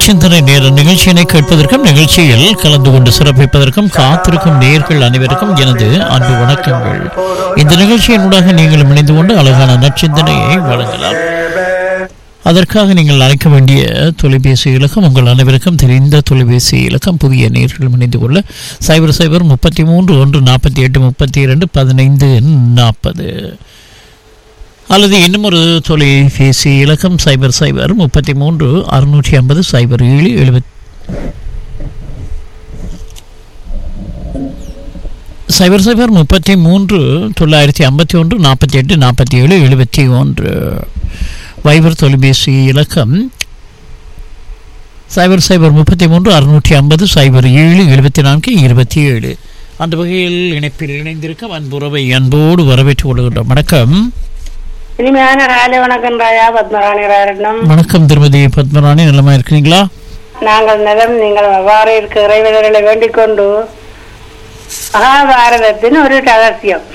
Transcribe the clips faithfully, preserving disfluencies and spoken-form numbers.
நச்சிந்தனை நேர நிகழ்ச்சியினை கேட்பதற்கும் நிகழ்ச்சியில் கலந்து கொண்டு சிறப்பிப்பதற்கும் காத்திருக்கும் நேயர்கள் அனைவருக்கும் எனது அன்பு வணக்கங்கள். இந்த நிகழ்ச்சியினூடாக நீங்கள் இணைந்து கொண்டு அழகான நச்சிந்தனையை வழங்கலாம். அதற்காக நீங்கள் அழைக்க வேண்டிய தொலைபேசி இலக்கம் உங்கள் அனைவருக்கும் தெரிந்த தொலைபேசி இலக்கம். புதிய நேயர்கள் இணைந்து கொள்ள சைபர் சைபர் முப்பத்தி மூன்று ஒன்று நாற்பத்தி எட்டு முப்பத்தி இரண்டு பதினைந்து நாற்பது அல்லது இன்னும் ஒரு தொலைபேசி இலக்கம் சைபர் சைபர் முப்பத்தி மூன்று அறுநூற்றி ஐம்பது சைபர் ஏழு எழுபத் சைபர் சைபர் முப்பத்தி மூன்று தொள்ளாயிரத்தி ஐம்பத்தி ஒன்று நாற்பத்தி எட்டு நாற்பத்தி ஏழு எழுபத்தி ஒன்று. வைபர் தொலைபேசி இலக்கம் சைபர் சைபர் முப்பத்தி மூன்று அறுநூற்றி ஐம்பது சைபர் ஏழு எழுபத்தி நான்கு இருபத்தி ஏழு. அந்த வகையில் இணைப்பில் இணைந்திருக்கும் அன்புறவை அன்போடு வரவேற்றுக் கொள்கின்றோம். வணக்கம். இனிமையான காலை வணக்கம் ராயா. பத்மராணி ராயரட்னம். வணக்கம் திருமதி பத்மராணி, நலமா இருக்கிறீங்களா? நாங்கள் நலம். நீங்கள் அவ்வாறு இருக்க இறைவனர்களை வேண்டிக் கொண்டு மகாபாரதத்தின் ஒரு ரகசியம்.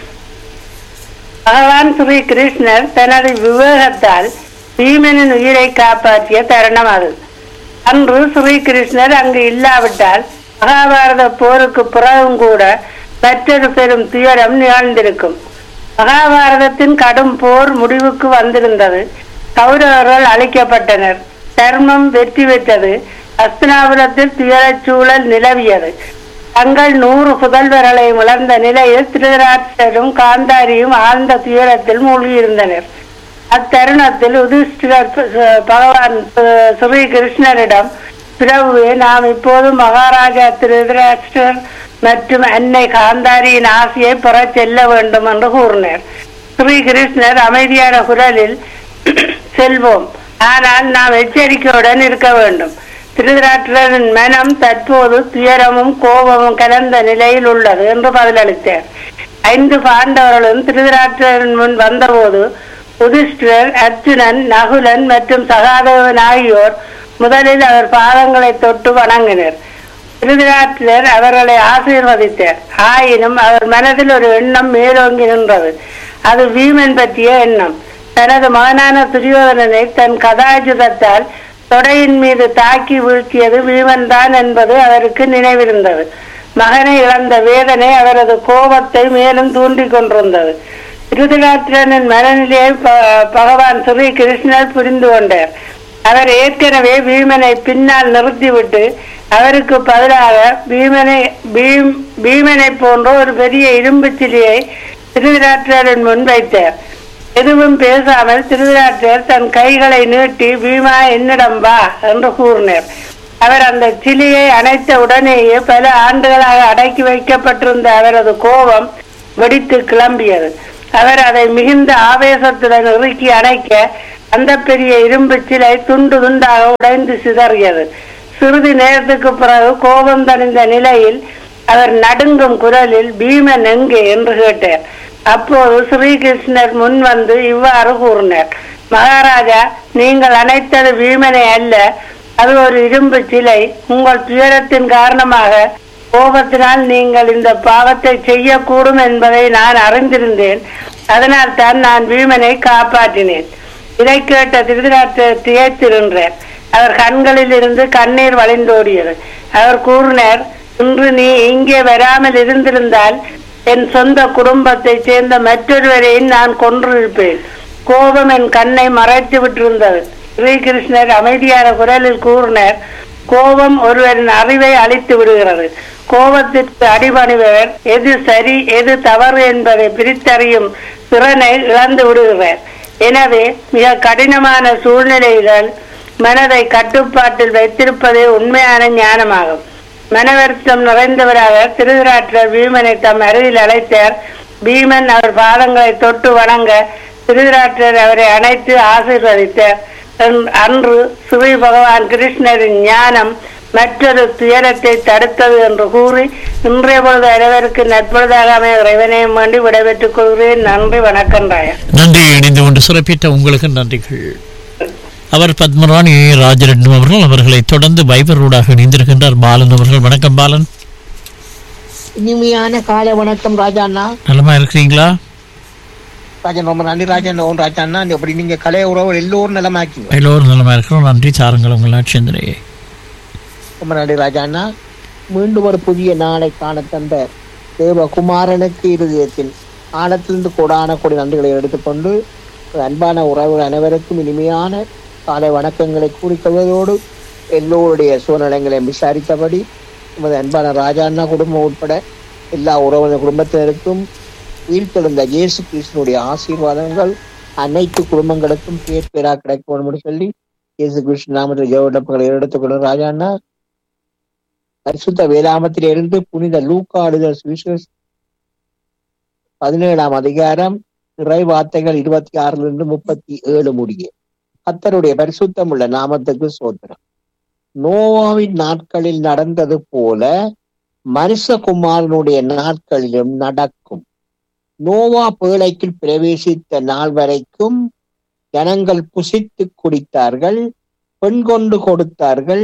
பகவான் ஸ்ரீ கிருஷ்ணர் தனது விவேகத்தால் பீமனின் உயிரை காப்பாற்றிய தருணம் அது. அன்று ஸ்ரீ கிருஷ்ணர் அங்கு இல்லாவிட்டால் மகாபாரத போருக்கு பிறகும் கூட மற்றொரு பெரும் துயரம் நிகழ்ந்திருக்கும். மகாபாரதத்தின் கடும் போர் முடிவுக்கு வந்திருந்தது. கௌரவர்கள் அழிக்கப்பட்டனர். தர்மம் வெற்றி பெற்றது. ஹஸ்தினாபுரத்தில் துயரச் சூழல் நிலவியது. தங்கள் நூறு புதல்வர்களை இழந்த நிலையில் திருதராஷ்டிரரும் காந்தாரியும் ஆழ்ந்த துயரத்தில் மூழ்கியிருந்தனர். அத்தருணத்தில் யுதிஷ்டிரர் பகவான் ஸ்ரீ கிருஷ்ணரிடம், பிரபுவே, நாம் இப்போது மகாராஜா திருதராஷ்டிரர் மற்றும் அன்னை காந்தாரியின் ஆசையை பெற செல்ல வேண்டும் என்று கூறினார். ஸ்ரீ கிருஷ்ணர் அமைதியான குரலில், செல்வோம், ஆனால் நாம் எச்சரிக்கையுடன் இருக்க வேண்டும். திருதராஷ்டிரரின் மனம் தற்போது துயரமும் கோபமும் கலந்த நிலையில் உள்ளது என்று பதிலளித்தார். ஐந்து பாண்டவர்களும் திருதராஷ்டிரரின் முன் வந்தபோது யுதிஷ்டிரர், அர்ஜுனன், நகுலன் மற்றும் சகாதேவன் ஆகியோர் முதலில் அவர் பாதங்களை தொட்டு வணங்கினர். திருதராஷ்டிரர் அவர்களை ஆசீர்வதித்தார். ஆயினும் அவர் மனதில் ஒரு எண்ணம் மேலோங்கி நின்றது. அது வீமன் பற்றிய எண்ணம். தனது மகனான துரியோதனனை தன் கதாயுதத்தால் தொடையின் மீது தாக்கி வீழ்த்தியது வீமன் தான் என்பது அவருக்கு நினைவிருந்தது. மகனை இழந்த வேதனை அவரது கோபத்தை மேலும் தூண்டிக் கொண்டிருந்தது. திருதராஷ்டிரனின் மனநிலையை பகவான் ஸ்ரீ கிருஷ்ணர் புரிந்து கொண்டார். அவர் ஏற்கனவே பீமனை பின்னால் நிறுத்திவிட்டு அவருக்கு பதிலாக பீமனை பீம் பீமனை போன்ற ஒரு பெரிய இரும்பு சிலையை திருதராஷ்டிரரின் முன் வைத்தார். எதுவும் பேசாமல் திருதராஷ்டிரர் தன் கைகளை நீட்டி, பீமா, என்னிடம் வா என்று கூறினார். அவர் அந்த சிலையை அணைத்த உடனேயே பல ஆண்டுகளாக அடக்கி வைக்கப்பட்டிருந்த அவரது கோபம் வெடித்து கிளம்பியது. அவர் அதை மிகுந்த ஆவேசத்துடன் இறுக்கி அணைக்க அந்த பெரிய இரும்பு சிலை துண்டு துண்டாக உடைந்து சிதறியது. சிறிது நேரத்துக்கு பிறகு கோபம் தணிந்த நிலையில் அவர் நடுங்கும் குரலில், பீமன் எங்கே என்று கேட்டார். அப்போது ஸ்ரீகிருஷ்ணர் முன் வந்து இவ்வாறு கூறினார், மகாராஜா, நீங்கள் அணைத்தது பீமனை அல்ல, அது ஒரு இரும்பு சிலை. உங்கள் துயரத்தின் காரணமாக, கோபத்தினால் நீங்கள் இந்த பாவத்தை செய்யக்கூடும் என்பதை நான் அறிந்திருந்தேன். அதனால் தான் நான் பீமனை காப்பாற்றினேன். இதை கேட்ட திருதராஷ்டிரர் திகைத்திருந்தார். அவர் கண்களில் இருந்து கண்ணீர் வழிந்தோடியது. அவர் கூறினார், இன்று நீ இங்கே வராமல் இருந்திருந்தால் என் சொந்த குடும்பத்தை சேர்ந்த மற்றொருவரையும் நான் கொன்றிருப்பேன். கோபம் என் கண்ணை மறைத்து விட்டிருந்தது. ஸ்ரீகிருஷ்ணர் அமைதியான குரலில் கூறினார், கோபம் ஒருவரின் அறிவை அழித்து விடுகிறது. கோபத்திற்கு அடிபணிவர் எது சரி எது தவறு என்பதை பிரித்தறியும் திறனை இழந்து விடுகிறார். எனவே மிக கடினமான சூழ்நிலைகள் மனதை கட்டுப்பாட்டில் வைத்திருப்பதே உண்மையான ஞானமாகும். மனவருத்தம் நிறைந்தவராக திருதராஷ்டிரர் பீமனை தம் அருகில் அழைத்தார். பீமன் அவர் பாதங்களை தொட்டு வணங்க திருதராஷ்டிரர் அவரை அணைத்து ஆசீர்வதித்தார். அன்று ஸ்ரீ பகவான் கிருஷ்ணரின் ஞானம் மற்றொரு துயரத்தை தடுத்தது என்று கூறி இன்றைய பொழுது அனைவருக்கு நற்பொழுதாக அமைய இறைவனையும் வேண்டி விடைபெற்றுக் கொள்கிறேன். நன்றி, வணக்கம் ராயா. நன்றி. இணைந்து கொண்டு சிறப்பித்த உங்களுக்கு நன்றிகள். அவர் பத்மராணி ராஜரட்னம் அவர்கள். அவர்களை தொடர்ந்து வைபரோடாக இணைந்திருக்கின்றார் பாலன் அவர்கள். வணக்கம் பாலன். இனிமையான காலை வணக்கம் ராஜாண்ணா. நலமா இருக்கிறீங்களா? ராஜன் ரொம்ப நன்றி ராஜன். ஓன் ராஜாண்ணா, அப்படி நீங்க கலை உறவு எல்லோரும் நலமாக்கி எல்லோரும் நலமா இருக்கிறோம். நன்றி. சாருங்கள் உங்கள் நட்சத்திரையை. ரொம்ப நன்றி ராஜாண்ணா. மீண்டும் ஒரு புதிய நாளை காண தந்த தேவகுமாரனுக்கு இருதயத்தின் ஆழத்திலிருந்து கொடான கொடி நன்றிகளை எடுத்துக்கொண்டு அன்பான உறவுகள் அனைவருக்கும் இனிமையான காலை வணக்கங்களை கூறிக்கொள்வதோடு எல்லோருடைய சூழ்நிலைகளையும் விசாரித்தபடி நமது அன்பான ராஜாண்ணா குடும்பம் உட்பட எல்லா உறவினர் குடும்பத்தினருக்கும் உயிர்த்தெழுந்த இயேசு கிறிஸ்துனுடைய ஆசீர்வாதங்கள் அனைத்து குடும்பங்களுக்கும் பேர் பேரா கிடைக்கும் என்று சொல்லி இயேசு கிறிஸ்து நாமத்தில் ஜெபங்களை எடுத்துக்கொண்டு ராஜாண்ணா பரிசுத்த வேதாமத்தில் இருந்து புனித லூக்கா எழுதிய சுவிசேஷம் பதினேழாம் அதிகாரம் இறை வார்த்தைகள் இருபத்தி ஆறுல இருந்து முப்பத்தி ஏழு முடிய. கர்த்தருடைய பரிசுத்தம் உள்ள நாமத்துக்கு சோத்திரம். நோவாவின் நாட்களில் நடந்தது போல மனுஷகுமாரனுடைய நாட்களிலும் நடக்கும். நோவா பேழைக்குள் பிரவேசித்த நாள் வரைக்கும் ஜனங்கள் புசித்து குடித்தார்கள், பெண் கொண்டு கொடுத்தார்கள்.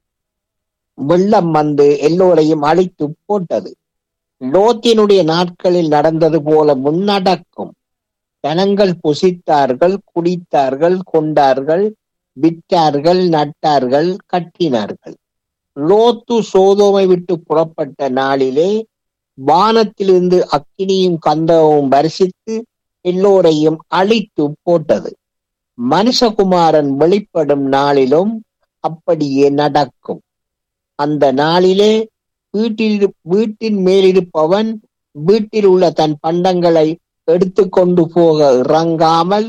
வெள்ளம் வந்து எல்லோரையும் அழித்து போட்டது. லோத்தினுடைய நாட்களில் நடந்தது போல முன்னடக்கும். ஜனங்கள் புசித்தார்கள், குடித்தார்கள், கொண்டார்கள், விற்றார்கள், நட்டார்கள், கட்டினார்கள். லோத்து சோதோமை விட்டு புறப்பட்ட நாளிலே வானத்திலிருந்து அக்கினியும் கந்தகமும் வருஷித்து எல்லோரையும் அழித்து போட்டது. மனுஷகுமாரன் வெளிப்படும் நாளிலும் அப்படியே நடக்கும். அந்த நாளிலே வீட்டில் வீட்டின் மேலிருப்பவன் வீட்டில் உள்ள தன் பண்டங்களை எடுத்துக்கொண்டு போக இறங்காமல்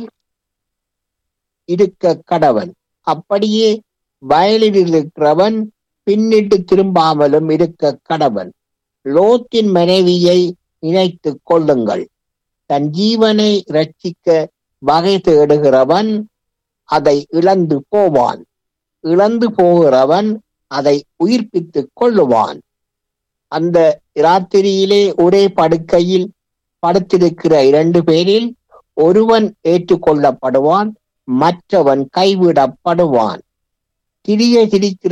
இருக்க கடவன். அப்படியே வயலில் இருக்கிறவன் பின்னிட்டு திரும்பாமலும் இருக்க கடவன். லோத்தின் மனைவியை நினைத்து கொள்ளுங்கள். தன் ஜீவனை ரட்சிக்க வகை தேடுகிறவன் அதை இழந்து போவான். இழந்து போகிறவன் அதை உயிர்ப்பித்து கொள்ளுவான். அந்த ராத்திரியிலே ஒரே படுக்கையில் படுத்திருக்கிற இரண்டு பேரில் ஒருவன் ஏற்றுக்கொள்ளப்படுவான், மற்றவன் கைவிடப்படுவான். திரிய திரிக்கிற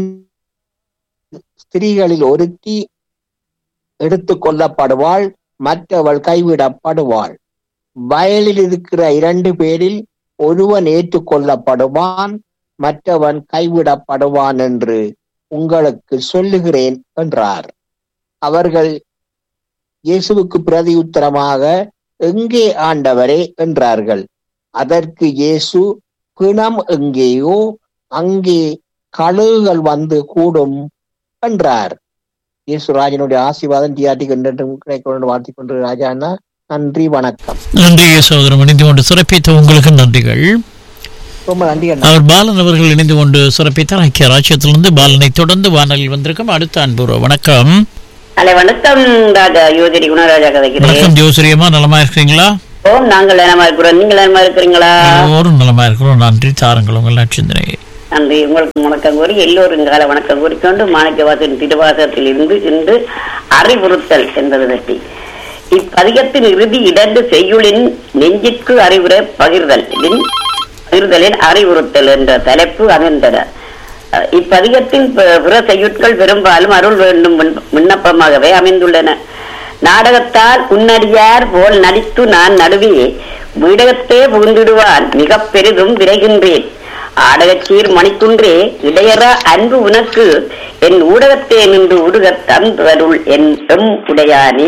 இரண்டு ஸ்திரீகளில் ஒருத்தி எடுத்து கொள்ளப்படுவாள், மற்றவள் கைவிடப்படுவாள். வயலில் இருக்கிற இரண்டு பேரில் ஒருவன் ஏற்றுக்கொள்ளப்படுவான், மற்றவன் கைவிடப்படுவான் என்று உங்களுக்கு சொல்லுகிறேன் என்றார். அவர்கள் இயேசுவுக்கு பிரதியுத்தரமாக, எங்கே ஆண்டவரே என்றார்கள். அதற்கு இயேசு, பிணம் எங்கேயோ அங்கே கழுகுகள் வந்து கூடும் என்றார். இயேசுராஜனுடைய ஆசீர்வாதம் டிஆர்டி என்றும் கிடைக்க வாழ்த்திக் கொண்டு ராஜா அண்ணா நன்றி, வணக்கம். நன்றி சகோதரன், இணைந்து கொண்டு சிறப்பித்த உங்களுக்கு நன்றிகள். ரொம்ப நன்றி. அவர் பாலன் அவர்கள் இணைந்து கொண்டு சிறப்பித்தார். ஐக்கிய ராஜ்யத்திலிருந்து பாலனை தொடர்ந்து வானலில் வந்திருக்கும் அடுத்த அன்புற வணக்கம். ஹலோ வணக்கம் ராஜா, யோசரி குணராஜா கதைக்கிறேன். வணக்கம் ஜோசரியம்மா, நலமா இருக்கிறீங்களா? ஓ, நாங்கள் நலமா இருக்கிறோம். நீங்க நலமா இருக்கிறீங்களா? எல்லோரும் நலமா இருக்கிறோம். நன்றி. தாருங்கள் உங்கள் நட்சத்திரை. நன்றி. உங்களுக்கு வணக்கம் கூறி எல்லோரும் கால வணக்கம் கூறிக்கொண்டு மாணிக்கவாசன் திருவாசகத்தில் இருந்து இன்று அறிவுறுத்தல் என்பது பற்றி இப்பதிகத்தின் இறுதி இடந்து செய்யுளின் நெஞ்சிற்கு அறிவுரை பகிர்தல் பகிர்தலின் அறிவுறுத்தல் என்ற தலைப்பு அமைந்தன. இப்பதிகத்தின் பிற செய்யுட்கள் பெரும்பாலும் அருள் வேண்டும் விண்ணப்பமாகவே அமைந்துள்ளன. நாடகத்தால் உன்னடியார் போல் நடித்து நான் நடுவே வீடகத்தே புகுந்திடுவான் மிக பெரிதும் விரைகின்றேன். ஆடகச்சீர் மணிக்குன்றே இடையற அன்பு உனக்கு என் ஊடகத்தே நின்று உடுக தந்தருள் என் எம் உடையானே.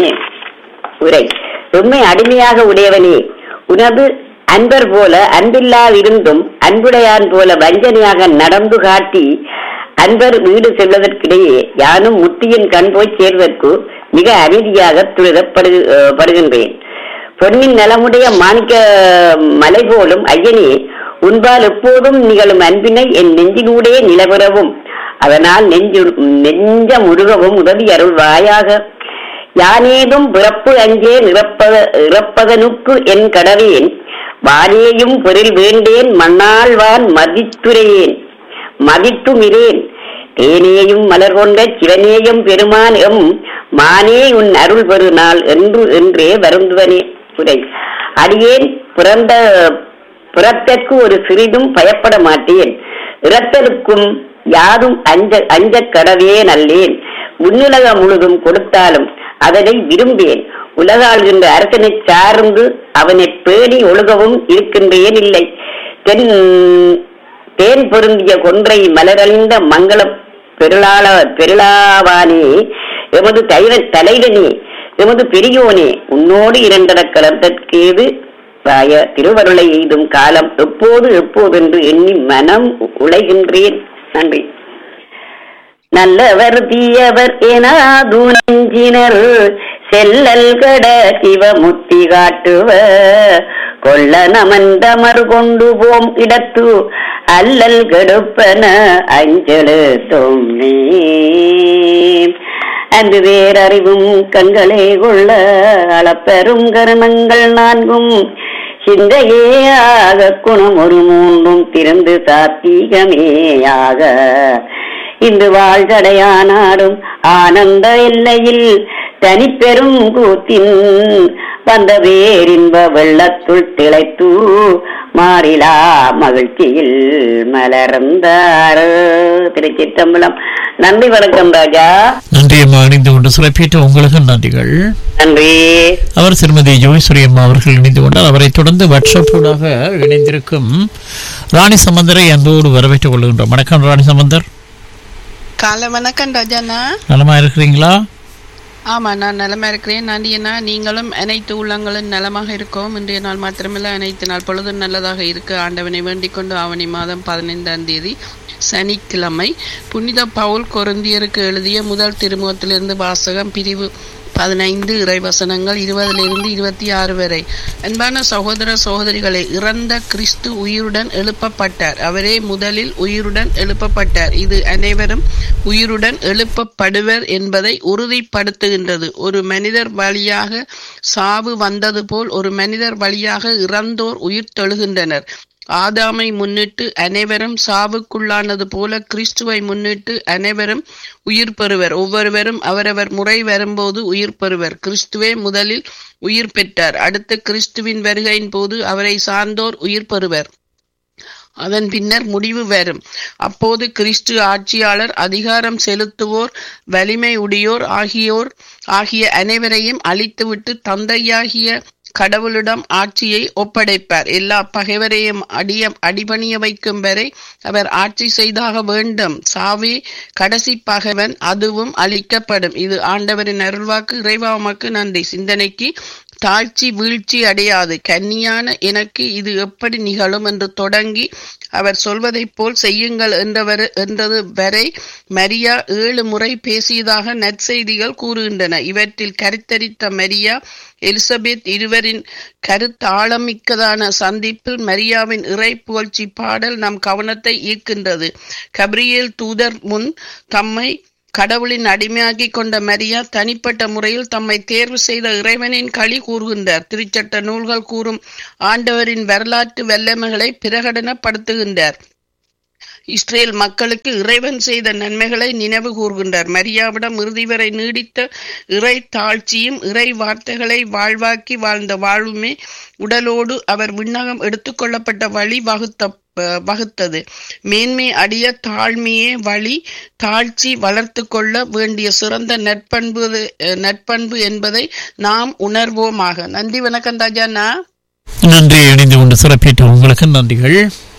உரை: உண்மை அடிமையாக உடையவனே, உனது அன்பர் போல அன்பில்லாதிருந்தும் அன்புடையான் போல வஞ்சனையாக நடந்து காட்டி அன்பர் வீடு செல்வதற்கிடையே யானும் முத்தியின் கண் போய் சேர்வதற்கு மிக அமைதியாக துரிதப்படுகின்றேன். பொன்னின் நலமுடைய மாணிக்க மலை போலும் ஐயனே, உன்பால் எப்போதும் நிகழும் அன்பினை என் நெஞ்சினூடே நிலவரவும் அதனால் நெஞ்சு நெஞ்ச முருகவும் உதவி அருள்வாயாக. யானேதும் பிறப்பு அஞ்சே நிறப்பத இறப்பதனுக்கு என் கடவேன் வானேயும் பொருள் வேண்டேன் மண்ணாழ்வான் மதித்துரையேன் மதித்துமிரேன் தேனேயும் மலர் கொண்ட சிவனேயும் பெருமான் எம் மானே உன் அருள் பெரு நாள் என்று என்றே வருந்துவனே. புரை: அடியேன் பிறந்த புறத்திற்கு ஒரு சிறிதும் பயப்பட மாட்டேன். இரத்தலுக்கும் யாரும் அஞ்ச அஞ்ச கடவே நல்லேன். உன்னுலகம் முழுதும் கொடுத்தாலும் அதனை விரும்பேன். உலகாள்கின்ற அரசனை சார்ந்து அவனை பேணி ஒழுகவும் இருக்கின்றேன் இல்லை. தென் தேன் பொருந்திய கொன்றை மலரழிந்த மங்கள பெருளாள பெருளாவானே எமது தைர தலைவனே எமது பெரியோனே உன்னோடு இரண்டர கலந்தற்கேது ராய திருவருளை எய்தும் காலம் எப்போது எப்போதென்று எண்ணி மனம் உழைகின்றேன். நன்றி. நல்லவர் தீயவர் என நெஞ்சினர் செல்லல் கட சிவமுத்தி காட்டுவ கொள்ள நமந்தமர் கொண்டு போம் இடத்து அல்லல் கெடுப்பன அஞ்சலுத்தும் நீ அன்று வேறறிவும் கண்களே கொள்ள அளப்பெரும் கருமங்கள் நான்கும் சிந்தையேயாக குணம் ஒரு மூன்றும் திறந்து சாத்திகமேயாக இன்று வாழ்கடையானாடும் ஆனந்த எல்லையில் தனிப்பெரும் கூத்தின் வந்த வேரின்ப வெள்ளத்துள் திளைத்து மாறிலா மகிழ்ச்சியில் மலர்ந்தார். திருச்சிற்றம்பலம். நன்றி, வணக்கம் ராஜா. நன்றி அம்மா. இணைந்து கொண்டு சிறப்பித்த உங்களுக்கு நன்றிகள். நன்றி. அவர் திருமதி ஜோய்ஸ்வரி அம்மா அவர்கள் இணைந்து கொண்டார். அவரை தொடர்ந்து வாட்ஸ்அப்போடாக இணைந்திருக்கும் ராணி சம்பந்தரை அன்போடு வரவேற்றுக் கொள்கின்றோம். வணக்கம் ராணி சம்பந்தர். காலை வணக்கம் ராஜாண்ணா. நலமா இருக்கிறீங்களா? ஆமா, நான் நலமா இருக்கிறேன். நன்றியண்ணா. நீங்களும் அனைத்து உள்ளங்களும் நலமாக இருக்கோம். இன்றைய நாள் மாத்திரமில்ல, அனைத்து நாள் பொழுதும் நல்லதாக இருக்க ஆண்டவனை வேண்டிக் கொண்டு ஆவணி மாதம் பதினைந்தாம் தேதி சனிக்கிழமை புனித பவுல் கொரிந்தியருக்கு எழுதிய முதல் திருமுகத்திலிருந்து வாசகம். பிரிவு பதினைந்து, இறைவசனங்கள் இருபதிலிருந்து இருபத்தி ஆறு வரை. அன்பான சகோதர சகோதரிகளை, இறந்த கிறிஸ்து உயிருடன் எழுப்பப்பட்டார். அவரே முதலில் உயிருடன் எழுப்பப்பட்டார். இது அனைவரும் உயிருடன் எழுப்பப்படுவர் என்பதை உறுதிப்படுத்துகின்றது. ஒரு மனிதர் வழியாக சாவு வந்தது போல் ஒரு மனிதர் வழியாக இறந்தோர் உயிர் தெழுகின்றனர். ஆதாமை முன்னிட்டு அனைவரும் சாவுக்குள்ளானது போல கிறிஸ்துவை முன்னிட்டு அனைவரும் உயிர் பெறுவர். ஒவ்வொருவரும் அவரவர் முறை வரும்போது உயிர் பெறுவர். கிறிஸ்துவே முதலில் உயிர் பெற்றார். அடுத்து கிறிஸ்துவின் வருகையின் போது அவரை சார்ந்தோர் உயிர் பெறுவர். அதன் பின்னர் முடிவு வரும். அப்போது கிறிஸ்து ஆட்சியாளர், அதிகாரம் செலுத்துவோர், வலிமை உடையோர் ஆகியோர் ஆகிய அனைவரையும் அழித்துவிட்டு தந்தையாகிய கடவுளிடம் ஆட்சியை ஒப்படைப்பார். எல்லா பகைவரையும் அடிய அடிபணிய வைக்கும் வரை அவர் ஆட்சி செய்தாக வேண்டும். சாவே கடைசி பகைவன், அதுவும் அழிக்கப்படும். இது ஆண்டவரின் அருள்வாக்கு. இறைவா உமக்கு நன்றி. சிந்தனைக்கு தாழ்ச்சி வீழ்ச்சி அடையாது. கன்னியான எனக்கு இது எப்படி நிகழும் என்று தொடங்கி அவர் சொல்வதைப் போல் செய்யுங்கள் என்றவர் என்றது வரை மரியா ஏழு முறை பேசியதாக நற்செய்திகள் கூறுகின்றன. இவற்றில் கருத்தரித்த மரியா எலிசபெத் இருவரின் கருத்தாளமிக்கதான சந்திப்பில் மரியாவின் இறை புகழ்ச்சி பாடல் நம் கவனத்தை ஈர்க்கின்றது. கப்ரியேல் தூதர் முன் தம்மை கடவுளின் அடிமையாக்கி கொண்ட மரியா தனிப்பட்ட முறையில் தம்மை தேர்வு செய்த இறைவனின் களி கூறுகின்றார். திருச்சட்ட நூல்கள் கூறும் ஆண்டவரின் வரலாற்று வல்லமைகளை பிரகடனப்படுத்துகின்றார். இஸ்ரேல் மக்களுக்கு இறைவன் செய்த நன்மைகளை நினைவு கூறுகின்றார். மரியாவிடம் இறுதி வரை நீடித்த இறை தாழ்ச்சியும் இறை வார்த்தைகளை வாழ்வாக்கி வாழ்ந்த வாழ்வுமே உடலோடு அவர் விண்ணகம் எடுத்துக்கொள்ளப்பட்ட வழி வகுத்த வகுத்தது. மேன்மை அடைய தாழ்மையே வழி. தாழ்ச்சி வளர்த்து கொள்ள வேண்டிய சிறந்த நட்பண்பு நட்பண்பு என்பதை நாம் உணர்வோமாக. நன்றி, வணக்கம் ராஜாண்ணா. நன்றி. இணைந்து கொண்டு சிறப்பித்த உங்களுக்கு நன்றிகள்.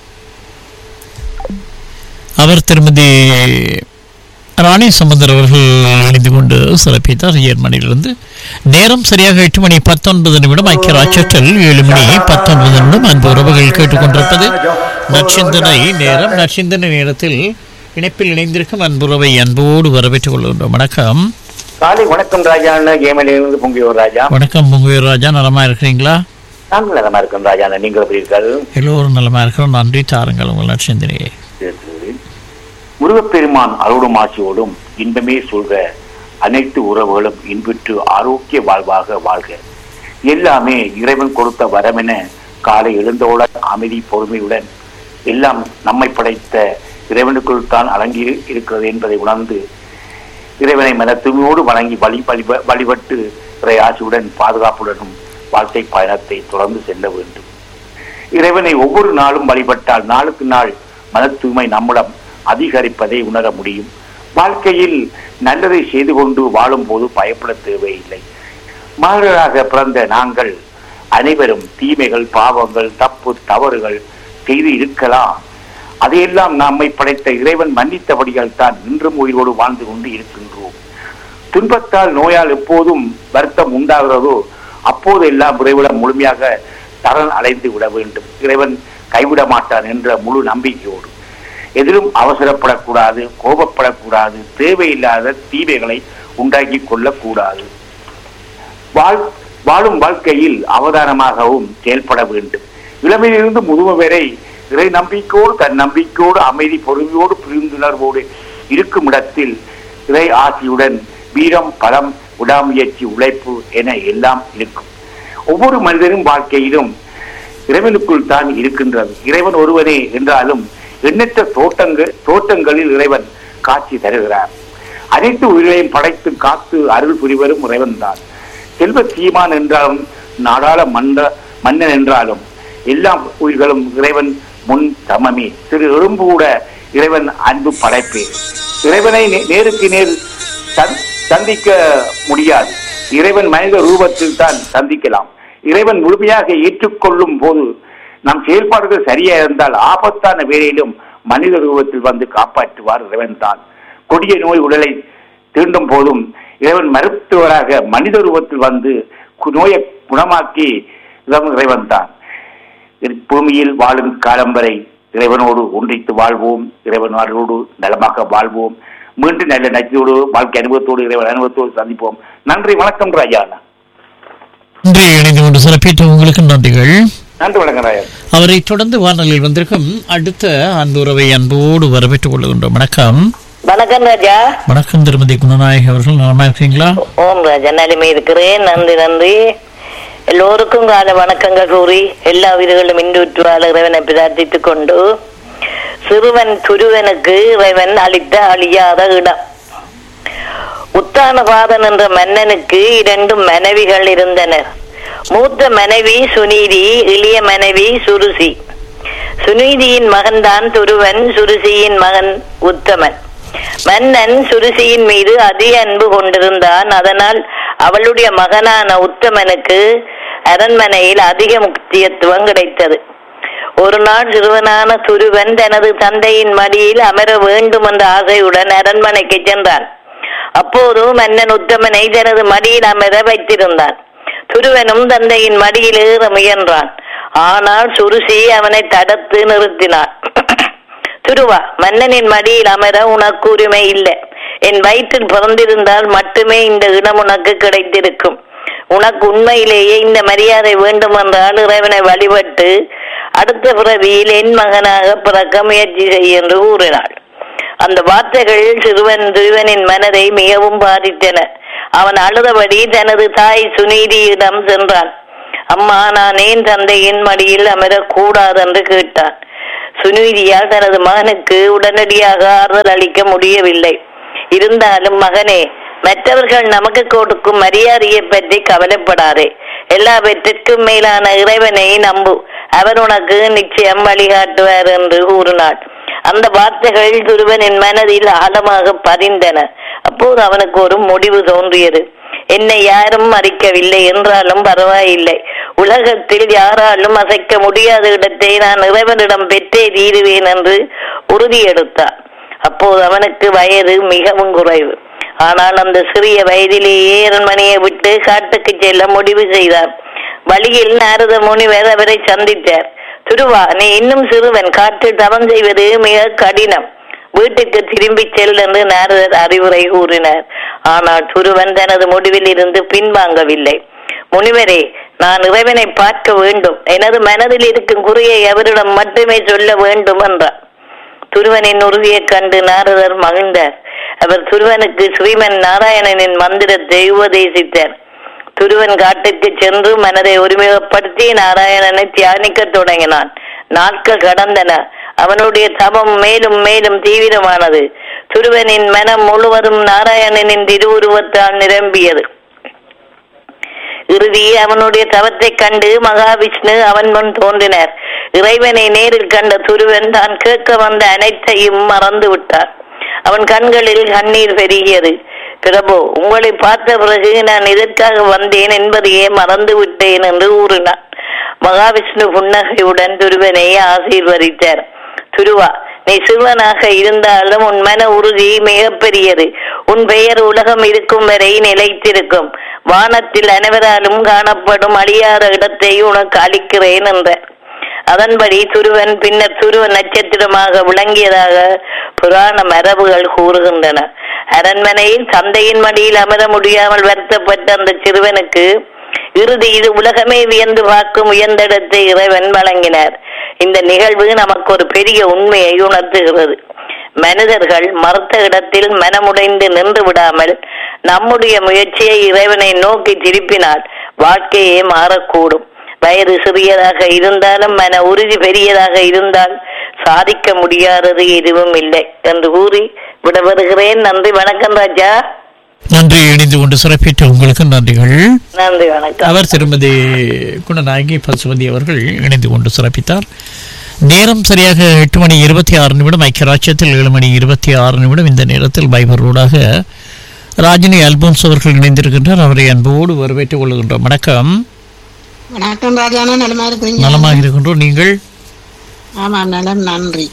அவர் திருமதி ராணி சம்பந்தர் அவர்கள் இணைந்து கொண்டு சிறப்பித்தார் ஜெர்மனியிலிருந்து. நேரம் சரியாக எட்டு மணி பத்தொன்பது நிமிடம். ஐக்கிய ராஜ்யத்தில் ஏழு மணி பத்தொன்பது நிமிடம். அன்பு உறவுகள் கேட்டுக்கொண்டிருப்பது நற்சிந்தனை நேரம். நற்சிந்தனை நேரத்தில் இணைப்பில் இணைந்திருக்கும் அன்புறவை அன்போடு வரவேற்றுக் கொள்கின்றோம். வணக்கம். காலை வணக்கம் ராஜா. கேமலிருந்து பொங்கியூர் ராஜா. வணக்கம் பொங்கியூர் ராஜா. நலமா இருக்கிறீங்களா? நாங்கள் நலமா இருக்கோம் ராஜா. நீங்கள் எப்படி இருக்காரு? எல்லோரும் நலமா இருக்கிறோம். நன்றி. தாருங்கள் உங்கள் நற்சிந்தனையை. முருகப்பெருமான் அருளும் ஆட்சியோடும் இன்பமே சொல்க அனைத்து உறவுகளும் இன்புற்று ஆரோக்கிய வாழ்வாக வாழ்க. எல்லாமே இறைவன் கொடுத்த வரமென காலை எழுந்தவுடன் அமைதி பொறுமையுடன் எல்லாம் நம்மை படைத்த இறைவனுக்குள் தான் அடங்கி இருக்கிறது என்பதை உணர்ந்து இறைவனை மன தூய்மையோடு வணங்கி வழி வழிபட்டு இறை ஆட்சியுடன் பாதுகாப்புடனும் வாழ்க்கை பயணத்தை தொடர்ந்து செல்ல வேண்டும். இறைவனை ஒவ்வொரு நாளும் வழிபட்டால் நாளுக்கு நாள் மன தூய்மை நம்மிடம் அதிகரிப்பதை உணர முடியும். வாழ்க்கையில் நல்லதை செய்து கொண்டு வாழும் போது பயப்பட தேவையில்லை. மனிதராக பிறந்த நாங்கள் அனைவரும் தீமைகள், பாவங்கள், தப்பு தவறுகள் செய்து இருக்கலாம். அதையெல்லாம் நம்மை படைத்த இறைவன் மன்னித்தபடியால் தான் இன்றும் உயிரோடு வாழ்ந்து கொண்டு இருக்கின்றோம். துன்பத்தால் நோயால் எப்போதும் வருத்தம் உண்டாகிறதோ அப்போது எல்லாம் இறைவன் முழுமையாக தரன் அடைந்து விட வேண்டும். இறைவன் கைவிட மாட்டான் என்ற முழு நம்பிக்கையோடு எதிலும் அவசரப்படக்கூடாது, கோபப்படக்கூடாது, தேவையில்லாத தீமைகளை உண்டாக்கி கொள்ளக்கூடாது. வாழ் வாழும் வாழ்க்கையில் அவதானமாகவும் செயல்பட வேண்டும். இளமையிலிருந்து முதுமை வரை இறை நம்பிக்கையோடு தன் நம்பிக்கையோடு அமைதி பொறுமையோடு புரிந்துணர்வோடு இருக்கும் இடத்தில் இறை ஆசியுடன் வீரம், பலம், விடாமுயற்சி, உழைப்பு என எல்லாம் இருக்கும். ஒவ்வொரு மனிதனும் வாழ்க்கையிலும் இறைவனுக்குள் தான் இருக்கின்றது. இறைவன் ஒருவனே என்றாலும் எண்ணற்ற தோட்டங்கள் தோட்டங்களில் இறைவன் காட்சி தருகிறார். அனைத்து உயிர்களையும் படைத்து காத்து அருள் புரிவரும் இறைவன் தான். செல்வ சீமான் என்றாலும் நாடாள மன்ற மன்னன் என்றாலும் எல்லா உயிர்களும் இறைவன் முன் சமமே. சிறு எறும்பு கூட இறைவன் அன்பு படைப்பே. இறைவனை நேருக்கு நேர் சந்திக்க முடியாது. இறைவன் மனித ரூபத்தில் தான் சந்திக்கலாம். இறைவன் முழுமையாக ஏற்றுக்கொள்ளும் போது நம் செயல்பாடுகள் சரியா இருந்தால் ஆபத்தான வேலையிலும் மனித ரூபத்தில் வந்து காப்பாற்றுவார் இறைவன் தான். கொடிய நோய் உடலை தீண்டும் போதும் இறைவன் மருத்துவராக மனித ரூபத்தில் வந்து நோயை குணமாக்கி இறைவன் தான். பூமியில் வாழும் காலம் வரை இறைவனோடு ஒன்றித்து வாழ்வோம். இறைவனோடு நலமாக வாழ்வோம். மீண்டும் நல்ல நச்சோடு வாழ்க்கை அனுபவத்தோடு இறைவன் அனுபவத்தோடு சந்திப்போம். நன்றி, வணக்கம் ராஜா. நன்றி, இணைந்து கொண்டு சிறப்பித்த உங்களுக்கு நன்றிகள். நன்றி, வணக்கம் ராஜா. அவரை தொடர்ந்து வானொலியில் வந்திருக்கும் அடுத்த அன்புறவை அன்போடு வரவேற்றுக் கொள்கின்றோம். வணக்கம். வணக்கம் ராஜா. வணக்கம் திருமதி குணநாயகி அவர்கள், நலமா இருக்கீங்களா? ஓம் ராஜா, நலமே இருக்கிறேன். நன்றி நன்றி. எல்லோருக்கும் கால வணக்கங்கள் கூறி எல்லா வீடுகளும் இன்றுற்று இறைவனை பிரார்த்தித்துக் கொண்டு, சிறுவன் துருவனுக்கு இறைவன் அளித்த அழியாத இடம். உத்தானபாதன் என்ற மன்னனுக்கு இரண்டு மனைவிகள் இருந்தனர். மூத்த மனைவி சுனீதி, இளைய மனைவி சுருசி. சுனீதியின் மகன்தான் துருவன், சுருசியின் மகன் உத்தமன். மன்னன் சுருசியின் மீது அதிக அன்பு கொண்டிருந்தான். அதனால் அவளுடைய மகனான உத்தமனுக்கு அரண்மனையில் அதிக முக்கியத்துவம் கிடைத்தது. ஒரு நாள் சிறுவனான துருவன் தனது தந்தையின் மடியில் அமர வேண்டும் என்ற ஆசையுடன் அரண்மனைக்கு சென்றான். அப்போது மன்னன் உத்தமனை தனது மடியில் அமர வைத்திருந்தான். துருவனும் தந்தையின் மடியில் ஏற முயன்றான். ஆனால் சுருசி அவனை தடுத்து நிறுத்தினான். துருவா, மன்னனின் மடியில் அமர உனக்கு உரிமை இல்லை. என் வயிற்றில் பிறந்திருந்தால் மட்டுமே இந்த இடம் உனக்கு கிடைத்திருக்கும். உனக்கு உண்மையிலேயே இந்த மரியாதை வேண்டும் என்றால் இறைவனை வழிபட்டு அடுத்த பிறவியில் என் மகனாக பிறக்க முயற்சி செய்ய என்று கூறினாள். அந்த வார்த்தைகள் சிறுவன் துருவனின் மனதை மிகவும் பாதித்தன. அவன் அழுதபடி தனது தாய் சுனீதியிடம் சென்றான். அம்மா, நான் ஏன் தந்தையின் மடியில் அமரக்கூடாது என்று கேட்டான். சுனீதியால் தனது மகனுக்கு உடனடியாக ஆறுதல் அளிக்க முடியவில்லை. இருந்தாலும், மகனே, மற்றவர்கள் நமக்கு கொடுக்கும் மரியாதையை பற்றி கவலைப்படாதே. எல்லாவற்றிற்கும் மேலான இறைவனை நம்பு. அவர் உனக்கு நிச்சயம் வழிகாட்டுவார் என்று கூறினாள். அந்த வார்த்தைகள் துருவனின் மனதில் ஆழமாக பதிந்தன. அப்போது அவனுக்கு ஒரு முடிவு தோன்றியது. என்னை யாரும் மறிக்கவில்லை என்றாலும் பரவாயில்லை. உலகத்தில் யாராலும் அசைக்க முடியாத இடத்தை நான் இறைவனிடம் பெற்றே தீருவேன் என்று உறுதி எடுத்தான். அப்போது அவனுக்கு வயது மிகவும் குறைவு. ஆனால் அந்த சிறிய வயதிலேயே அரண்மனையை விட்டு காட்டுக்கு செல்ல முடிவு செய்தார். வழியில் நாரத முனிவர் அவரை சந்தித்தார். துருவா, நீ இன்னும் சிறுவன், காட்டில் தவம் செய்வது மிக கடினம். வீட்டுக்கு திரும்பி செல் என்று நாரதர் அறிவுரை கூறினார். ஆனால் துருவன் தனது முடிவில் இருந்து பின்வாங்கவில்லை. முனிவரே, நான் இறைவனை பார்க்க வேண்டும். எனது மனதில் இருக்கும் குறையை அவரிடம் மட்டுமே சொல்ல வேண்டும் என்றார். துருவனின் உறுதியை கண்டு நாரதர் மகிழ்ந்தார். அவர் துருவனுக்கு ஸ்ரீமன் நாராயணனின் மந்திரத்தை உபதேசித்தார். துருவன் காட்டுக்கு சென்று மனதை ஒருமுகப்படுத்தி நாராயணனை தியானிக்க தொடங்கினான். நாட்கள் கடந்தன. அவனுடைய தவம் மேலும் மேலும் தீவிரமானது. துருவனின் மனம் முழுவதும் நாராயணனின் திருவுருவத்தால் நிரம்பியது. இறுதியே அவனுடைய தவத்தை கண்டு மகாவிஷ்ணு அவன் முன் தோன்றினார். இறைவனை நேரில் கண்ட துருவன் தான் கேட்க வந்த அனைத்தையும் மறந்து விட்டார். அவன் கண்களில் கண்ணீர் பெருகியது. பிரபு, உங்களை பார்த்த பிறகு நான் எதற்காக வந்தேன் என்பதையே மறந்து விட்டேன் என்று கூறினான். மகாவிஷ்ணு புன்னகையுடன் துருவனை ஆசீர்வதித்தார். துருவா, நீ சிறுவனாக இருந்தாலும் உன் மன உறுதி மிகப்பெரியது. உன் பெயர் உலகம் இருக்கும் வரை நிலைத்திருக்கும். வானத்தில் அனைவராலும் காணப்படும் அழியாத இடத்தை உனக்கு அளிக்கிறேன் என்ற. அதன்படி துருவன் பின்னர் துருவ நட்சத்திரமாக விளங்கியதாக புராண மரபுகள் கூறுகின்றன. அரண்மனையில் தந்தையின் மடியில் அமர முடியாமல் வருத்தப்பட்ட அந்த சிறுவனுக்கு இறுதியில் உலகமே வியந்து பார்க்கும் உயர்ந்த இடத்தை இறைவன் வழங்கினார். இந்த நிகழ்வு நமக்கு ஒரு பெரிய உண்மையை உணர்த்துகிறது. மனிதர்கள் மறுத்த இடத்தில் மனமுடைந்து நின்று விடாமல் நம்முடைய முயற்சியை இறைவனை நோக்கி திருப்பினால் வாழ்க்கையே மாறக்கூடும். வயது சிறியதாக இருந்தாலும் மன உறுதி பெரியதாக இருந்தால் சாதிக்க முடியாதது எதுவும் இல்லை என்று கூறி விடவருகிறேன். நன்றி, வணக்கம் ராஜா. நன்றி. இணைந்து கொண்டு சிறப்பித்த உங்களுக்கு நன்றிகள். நன்றி, வணக்கம். அவர் திருமதி குணநாயகி பசுபதி அவர்கள் இணைந்து கொண்டு சிறப்பித்தார். நேரம் சரியாக எட்டு மணி இருபத்தி ஆறு நிமிடம். ஐக்கிய ராஜ்யத்தில் ஏழு மணி இருபத்தி ஆறு நிமிடம். இந்த நேரத்தில் பைபர் ரோடாக ராஜினி அல்போன்ஸ் அவர்கள் இணைந்திருக்கின்றார். அவரை அன்போடு வரவேற்றுக் கொள்கின்றோம். வணக்கம். வணக்கம் ராஜானா, நலமா இருக்கிறீங்க? நலமாக இருக்கின்றோம். நீங்கள்? ஆமாம், நலம், நன்றி.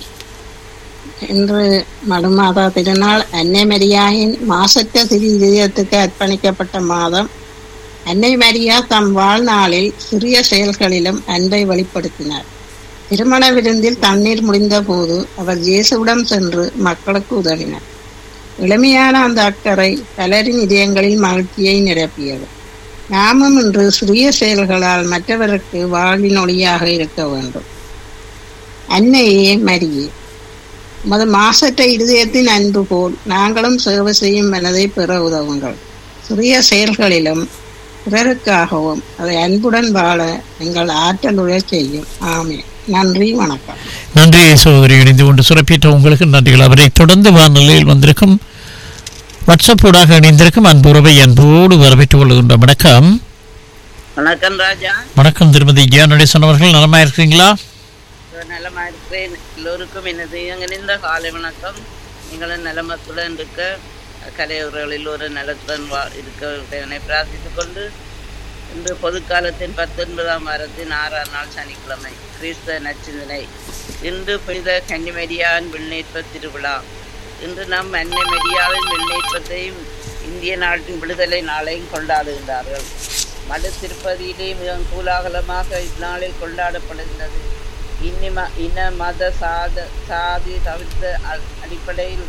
இன்று மடுமாதா திருநாள். அன்னை மரியாயின் மாசற்ற சிறு இதயத்துக்கு அர்ப்பணிக்கப்பட்ட மாதம். அன்னை மரியா தம் வாழ்நாளில் சிறிய செயல்களிலும் அன்பை வெளிப்படுத்தினார். திருமண விருந்தில் தண்ணீர் முடிந்த போது அவர் இயேசுவிடம் சென்று மக்களுக்கு உதவினார். எளிமையான அந்த அக்கறை பலரின் இதயங்களில் மகிழ்ச்சியை நிரப்பியது. நாமும் இன்று சிறிய செயல்களால் மற்றவருக்கு வாழ்வின் ஒளியாக இருக்க வேண்டும். அன்னையே மரியே, உமது மாசற்ற இருதயத்தின் அன்பு போல் நாங்களும் சேவை செய்யும் மனதை பெற உதவுங்கள். சிறிய செயல்களிலும் பிறருக்காகவும் அதை அன்புடன் வாழ எங்கள் ஆற்றலுடைய செய்யும். ஆமே. நன்றி, வணக்கம். நன்றி சகோதரி. இணைந்து கொண்டு சிறப்பித்த உங்களுக்கு நன்றிகள். அவரை தொடர்ந்து வானிலையில் வந்திருக்கும் வாட்ஸ்அப் ஊடாக இணைந்திருக்கும் அன்புறவை அன்போடு வரவேற்றுக் கொள்கின்ற. வணக்கம். வணக்கம் ராஜா. வணக்கம் திருமதி ஜியா நடேசன் அவர்கள். நலமா இருக்கிறீங்களா? நலமா இருக்கிறேன். எல்லோருக்கும் எனது இயங்கிருந்த காலை வணக்கம். நீங்களும் நலமத்துடன் இருக்க, கலையுறவுகளில் ஒரு நலத்துடன் இருக்க பிரார்த்தித்துக் கொண்டு, இன்று பொதுக்காலத்தின் பத்தொன்பதாம் வாரத்தின் ஆறாம் நாள் சனிக்கிழமை, கிறிஸ்தவ நச்சிந்தனை. இன்று புனித கன்னிமரியாவின் விண்ணேற்ப திருவிழா. இன்று நம் அன்னை மரியாவின் விண்ணேற்பத்தையும் இந்திய நாட்டின் விடுதலை நாளையும் கொண்டாடுகின்றார்கள். மடு திருப்பதியிலே மிக கோலாகலமாக இந்நாளில் கொண்டாடப்படுகின்றது. இனிம இன மத சாத சாதி தவிர்த்த அடிப்படையில்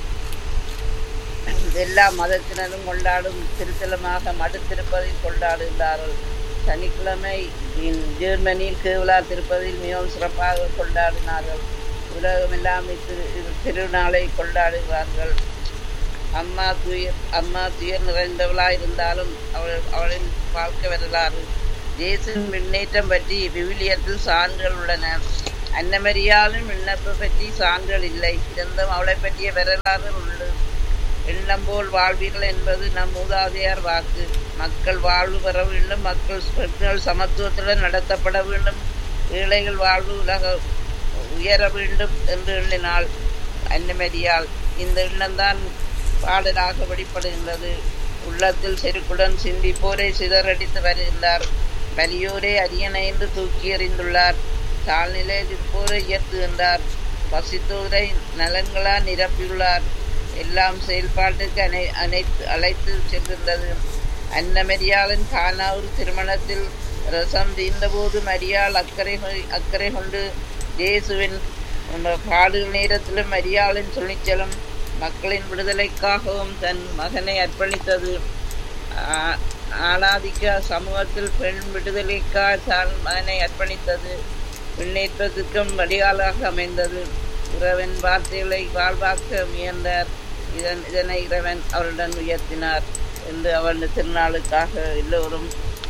எல்லா மதத்தினரும் கொண்டாடும் திருத்தலமாக மடு திருப்பதி கொண்டாடுகின்றார்கள். சனிக்கிழமை ஜெர்மனியில் கேவலா திருப்பதியில் மிகவும் சிறப்பாக கொண்டாடினார்கள். உலகமெல்லாம் திரு திருநாளை கொண்டாடுகிறார்கள். அம்மா துயர் அம்மா துயர் நிறைந்தவளாக இருந்தாலும் அவள் அவளின் வாழ்க்கை வரலாறு இயேசுவின் முன்னேற்றம் பற்றி விவிலியத்தில் சான்றுகள் உள்ளன. அன்னமரியாலும் விண்ணப்ப பற்றி சான்றுகள் இல்லை. இருந்தும் அவளை பற்றிய வரலாறு உள்ளது. எண்ணம் போல் வாழ்வீர்கள் என்பது நம் மூதாதையார் வாக்கு. மக்கள் வாழ்வு பெற வேண்டும், மக்கள் சமத்துவத்துடன் நடத்தப்பட வேண்டும், ஏழைகள் வாழ்வு உலக உயர வேண்டும் என்று எண்ணினாள் அன்னமரியாள். இந்த எண்ணம்தான் பாடலாக வெளிப்படுகின்றது. உள்ளத்தில் செருக்குடன் சிந்திப்போரை சிதறடித்து வருகின்றார். வலியோரை அரியணை என்று தூக்கி எறிந்துள்ளார். தாழ்நிலை இருப்போரை உயர்த்துகின்றார். பசித்தோரை நலன்களால் நிரப்பியுள்ளார். எல்லாம் செயல்பாட்டுக்கு அனை அனைத்து அழைத்து செல்கின்றது. அன்னமரியாளின் கானாவூர் திருமணத்தில் ரசம் தீர்ந்தபோது மரியாள் அக்கறை அக்கறை கொண்டு இயேசுவின் பாடுகள் நேரத்திலும் மரியாளின் துணிச்சலும் மக்களின் விடுதலைக்காகவும் தன் மகனை அர்ப்பணித்தது. ஆளாதிக்க சமூகத்தில் பெண் விடுதலைக்காக தன் மகனை அர்ப்பணித்தது. விண்ணேற்றத்திற்கும் வடிகாலாக அமைந்தது. இறைவன் வார்த்தைகளை வாழ்வாக்க முயன்றார். இதன் இதனை இறைவன் அவருடன் உயர்த்தினார் என்று அவன் திருநாளுக்காக எல்லோரும்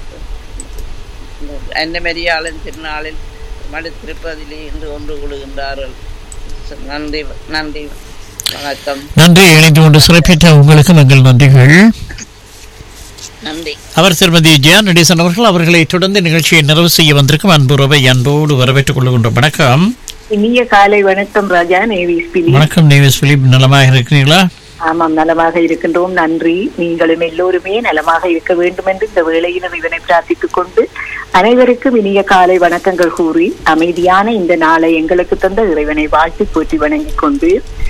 அன்னமரியாளின் திருநாளில் மடு திருப்பதிலே இன்று ஒன்று கொள்கின்றார்கள். நன்றி, நன்றி, வணக்கம். நன்றி. இணைந்து கொண்டு சிறப்பித்த உங்களுக்கு நாங்கள் நன்றிகள். நன்றி. அவர் திருமதி ஜெயா நடேசன் அவர்கள். அவர்களை தொடர்ந்து நிகழ்ச்சியை நிறைவு செய்ய வந்திருக்கும் அன்புறவை அன்போடு வரவேற்றுக் கொள்கின்றோம். வணக்கம். இனிய காலை வணக்கம் ராஜா. Navies Philip. வணக்கம் நேவிஸ் பிலிப். நலமாக இருக்கிறீங்களா? ஆமாம், நலமாக இருக்கின்றோம். நன்றி. நீங்களும் எல்லோருமே நலமாக இருக்க வேண்டும் என்று இந்த வேளையில் இறைவனை பிரார்த்தித்துக் கொண்டு அனைவருக்கும் இனிய காலை வணக்கங்கள் கூறி அமைதியான இந்த நாளை எங்களுக்கு தந்த இறைவனை வாழ்த்தி போற்றி வணங்கிக் கொண்டு,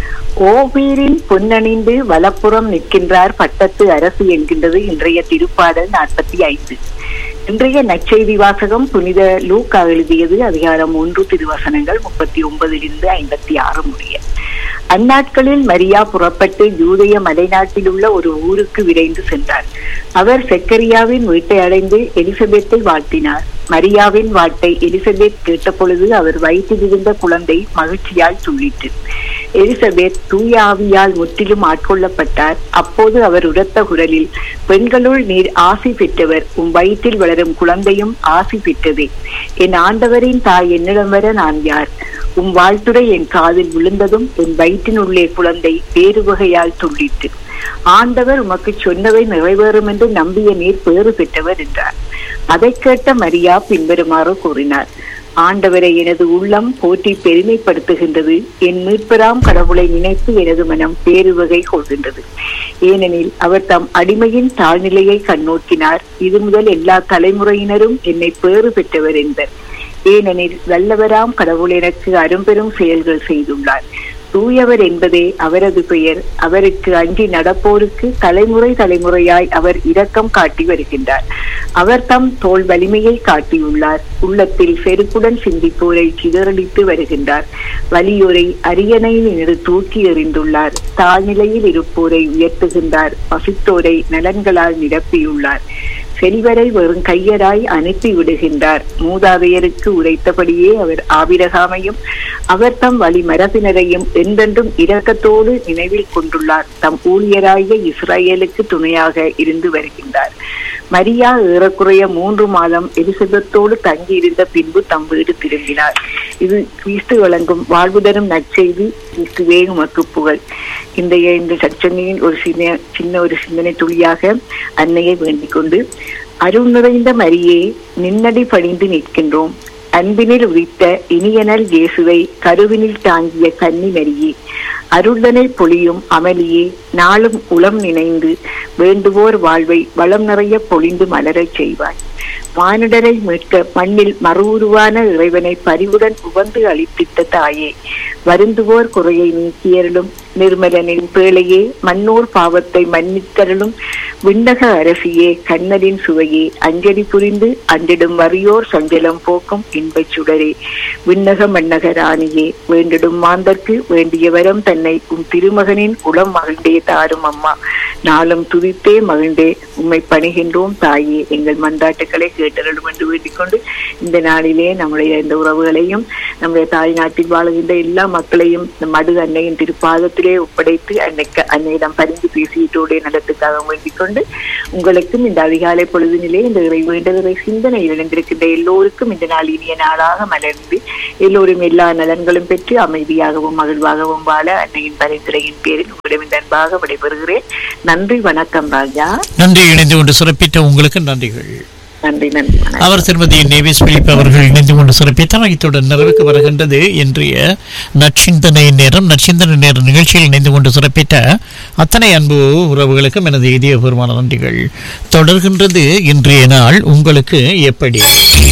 ஓவீரில் பொன்னணிந்து வலப்புறம் நிற்கின்றார் பட்டத்து அரசு என்கின்றது இன்றைய திருப்பாடல் நாற்பத்தி ஐந்து. இன்றைய நற்செய்தி வாசகம் புனித லூக்கா எழுதியது அதிகாரம் ஒன்று திருவசனங்கள் முப்பத்தி ஒன்பதிலிருந்து ஐம்பத்தி ஆறு முடிய. அந்நாட்களில் மரியா புறப்பட்டு யூதேய மலைநாட்டில் உள்ள ஒரு ஊருக்கு விரைந்து சென்றார். அவர் செக்கரியாவின் வீட்டை அடைந்து எலிசபெத்தை வாழ்த்தினார். மரியாவின் வாட்டை எலிசபெத் கேட்ட பொழுது அவர் வயிற்றில் இருந்த குழந்தை மகிழ்ச்சியால் துள்ளிற்று. எலிசபெத் தூய ஆவியால் முற்றிலும் ஆட்கொள்ளப்பட்டார். அப்போது அவர் உரத்த குரலில், பெண்களுள் நீர் ஆசி பெற்றவர், உம் வயிற்றில் வளரும் குழந்தையும் ஆசி பெற்றதே. என் ஆண்டவரின் தாய் என்னிடம் வர நான் யார்? உம் வாழ்த்துரை என் காதில் விழுந்ததும் என் வயிற்றினுள்ளே குழந்தை வேறு வகையால் துள்ளிற்று. ஆண்டவர் உமக்கு சொன்னவை நிறைவேறும் என்று நம்பிய நீர் பேறு பெற்றவர் என்றார். அதை கேட்ட மரியா பின்வருமாறு கூறினார்: ஆண்டவரை எனது உள்ளம் போற்றி பெருமைப்படுத்துகின்றது. என் மீட்பராம் கடவுளை நினைத்து எனது மனம் பேருவகை கொள்கின்றது. ஏனெனில் அவர் தம் அடிமையின் தாழ்நிலையை கண்ணோக்கினார். இது முதல் எல்லா தலைமுறையினரும் என்னை பேறு பெற்றவர் என்பர். ஏனெனில் வல்லவராம் கடவுள் எனக்கு அரும்பெரும் செயல்கள் செய்துள்ளார். தூயவர் என்பதே அவரது பெயர். அவருக்கு அஞ்சி நடப்போருக்கு தலைமுறை தலைமுறையாய் அவர் இரக்கம் காட்டி வருகின்றார். அவர் தம் தோல் வலிமையை காட்டியுள்ளார். உள்ளத்தில் செருக்குடன் சிந்திப்போரை சிதறடித்து வருகின்றார். வலியோரை அரியணையில் தூக்கி எறிந்துள்ளார். தாழ்நிலையில் இருப்போரை உயர்த்துகின்றார். பசித்தோரை நலன்களால் நிரப்பியுள்ளார். செல்வரை வெறும் கையராய் அனுப்பி விடுகின்றார். மூதாதையருக்கு உரைத்தபடியே அவர் ஆபிரகாமையும் அவர் தம் வழி மரபினரையும் என்றென்றும் இரக்கத்தோடு நினைவில் கொண்டுள்ளார். தம் ஊழியராகிய இஸ்ரேலுக்கு துணையாக இருந்து வருகின்றார். மரியா ஏறக்குறைய மூன்று மாதம் எலிசபெத்தோடு தங்கி இருந்த பின்பு தம் வீடு திரும்பினார். இது கிறிஸ்து வழங்கும் வாழ்வு தரும் நற்செய்தி. கிறிஸ்துவே உமக்கு புகழ். இந்த இந்த சச்சனையின் ஒரு சின்ன சின்ன ஒரு சிந்தனை துளியாக அன்னையை வேண்டிக் கொண்டு, அருள் நிறைந்த மரியே, நின்னடி பணிந்து நிற்கின்றோம். அன்பினில் உரித்த இனியனல் இயேசுவை கருவினில் தாங்கிய கன்னி மரியே, அருள்தனை பொழியும் அமளியே, நாளும் உளம் நினைந்து வேண்டுவோர் வாழ்வை வளம் நிறைய பொழிந்து மலரச் செய்வாய். மானிடரை மீட்க மண்ணில் மறுவுருவான இறைவனை பரிவுடன் உவந்து அளித்திட்ட தாயே, வருந்துவோர் குறையை நீக்கியருளும். நிர்மலனின் பேழையே, மன்னோர் பாவத்தை மன்னித்தருளும். விண்ணக அரசியே, கண்ணலின் சுவையே, அஞ்சலி புரிந்து அண்டிடும் வறியோர் சஞ்சலம் போக்கும் இன்பச் சுடரே, விண்ணக மன்னக ராணியே, வேண்டிடும் மாந்தர்க்கு வேண்டிய வரம் தன்னை உம் திருமகனின் உளம் மகிழ்ந்தே தாரும் அம்மா. நாளும் துதித்தே மகிழ்ந்தே உம்மை பணிகின்றோம் தாயே, எங்கள் மந்தாட்டுக்களை கேட்டருளும் என்று வேண்டிக் கொண்டு, இந்த நாளிலே நம்முடைய இந்த உறவுகளையும் நம்முடைய தாய் நாட்டில் வாழுகின்ற எல்லா மக்களையும் இந்த மடு அன்னையின் திருப்பாதத்திலே ஒப்படைத்து அன்னைக்கு அன்னையிடம் பரிந்து பேசியதோடைய நலத்துக்காக வேண்டிக் கொண்டு, உங்களுக்கும் இந்த அதிகாலை பொழுதினிலே இந்த இறை வேண்டுதலை சிந்தனையில் இணைந்திருக்கின்ற எல்லோருக்கும் இந்த நாள் இனிய நாளாக மலர்ந்து எல்லோரும் எல்லா நலன்களும் பெற்று அமைதியாகவும் மகிழ்வாகவும் வாழ அன்னையின் பரிந்துரையின் பேரில் உங்களிடம் இந்த அன்பாக விடைபெறுகிறேன். நன்றி, வணக்கம் ராஜா. நன்றி. இணைந்து கொண்டு சிறப்பித்த உங்களுக்கு நன்றிகள். நன்றி நன்றி. அவர் திருமதி நேவிஸ் பிலிப் அவர்கள் இணைந்து கொண்டு சிறப்பித்தார். இத்துடன் நிறைவுக்கு வருகின்றது இன்றைய நற்சிந்தனை நேரம். நற்சிந்தனை நேர நிகழ்ச்சியில் இணைந்து கொண்டு சிறப்பித்த அத்தனை அன்பு உறவுகளுக்கும் எனது இதயபூர்வமான நன்றிகள். தொடர்கின்றது இன்றைய நாள் உங்களுக்கு எப்படி.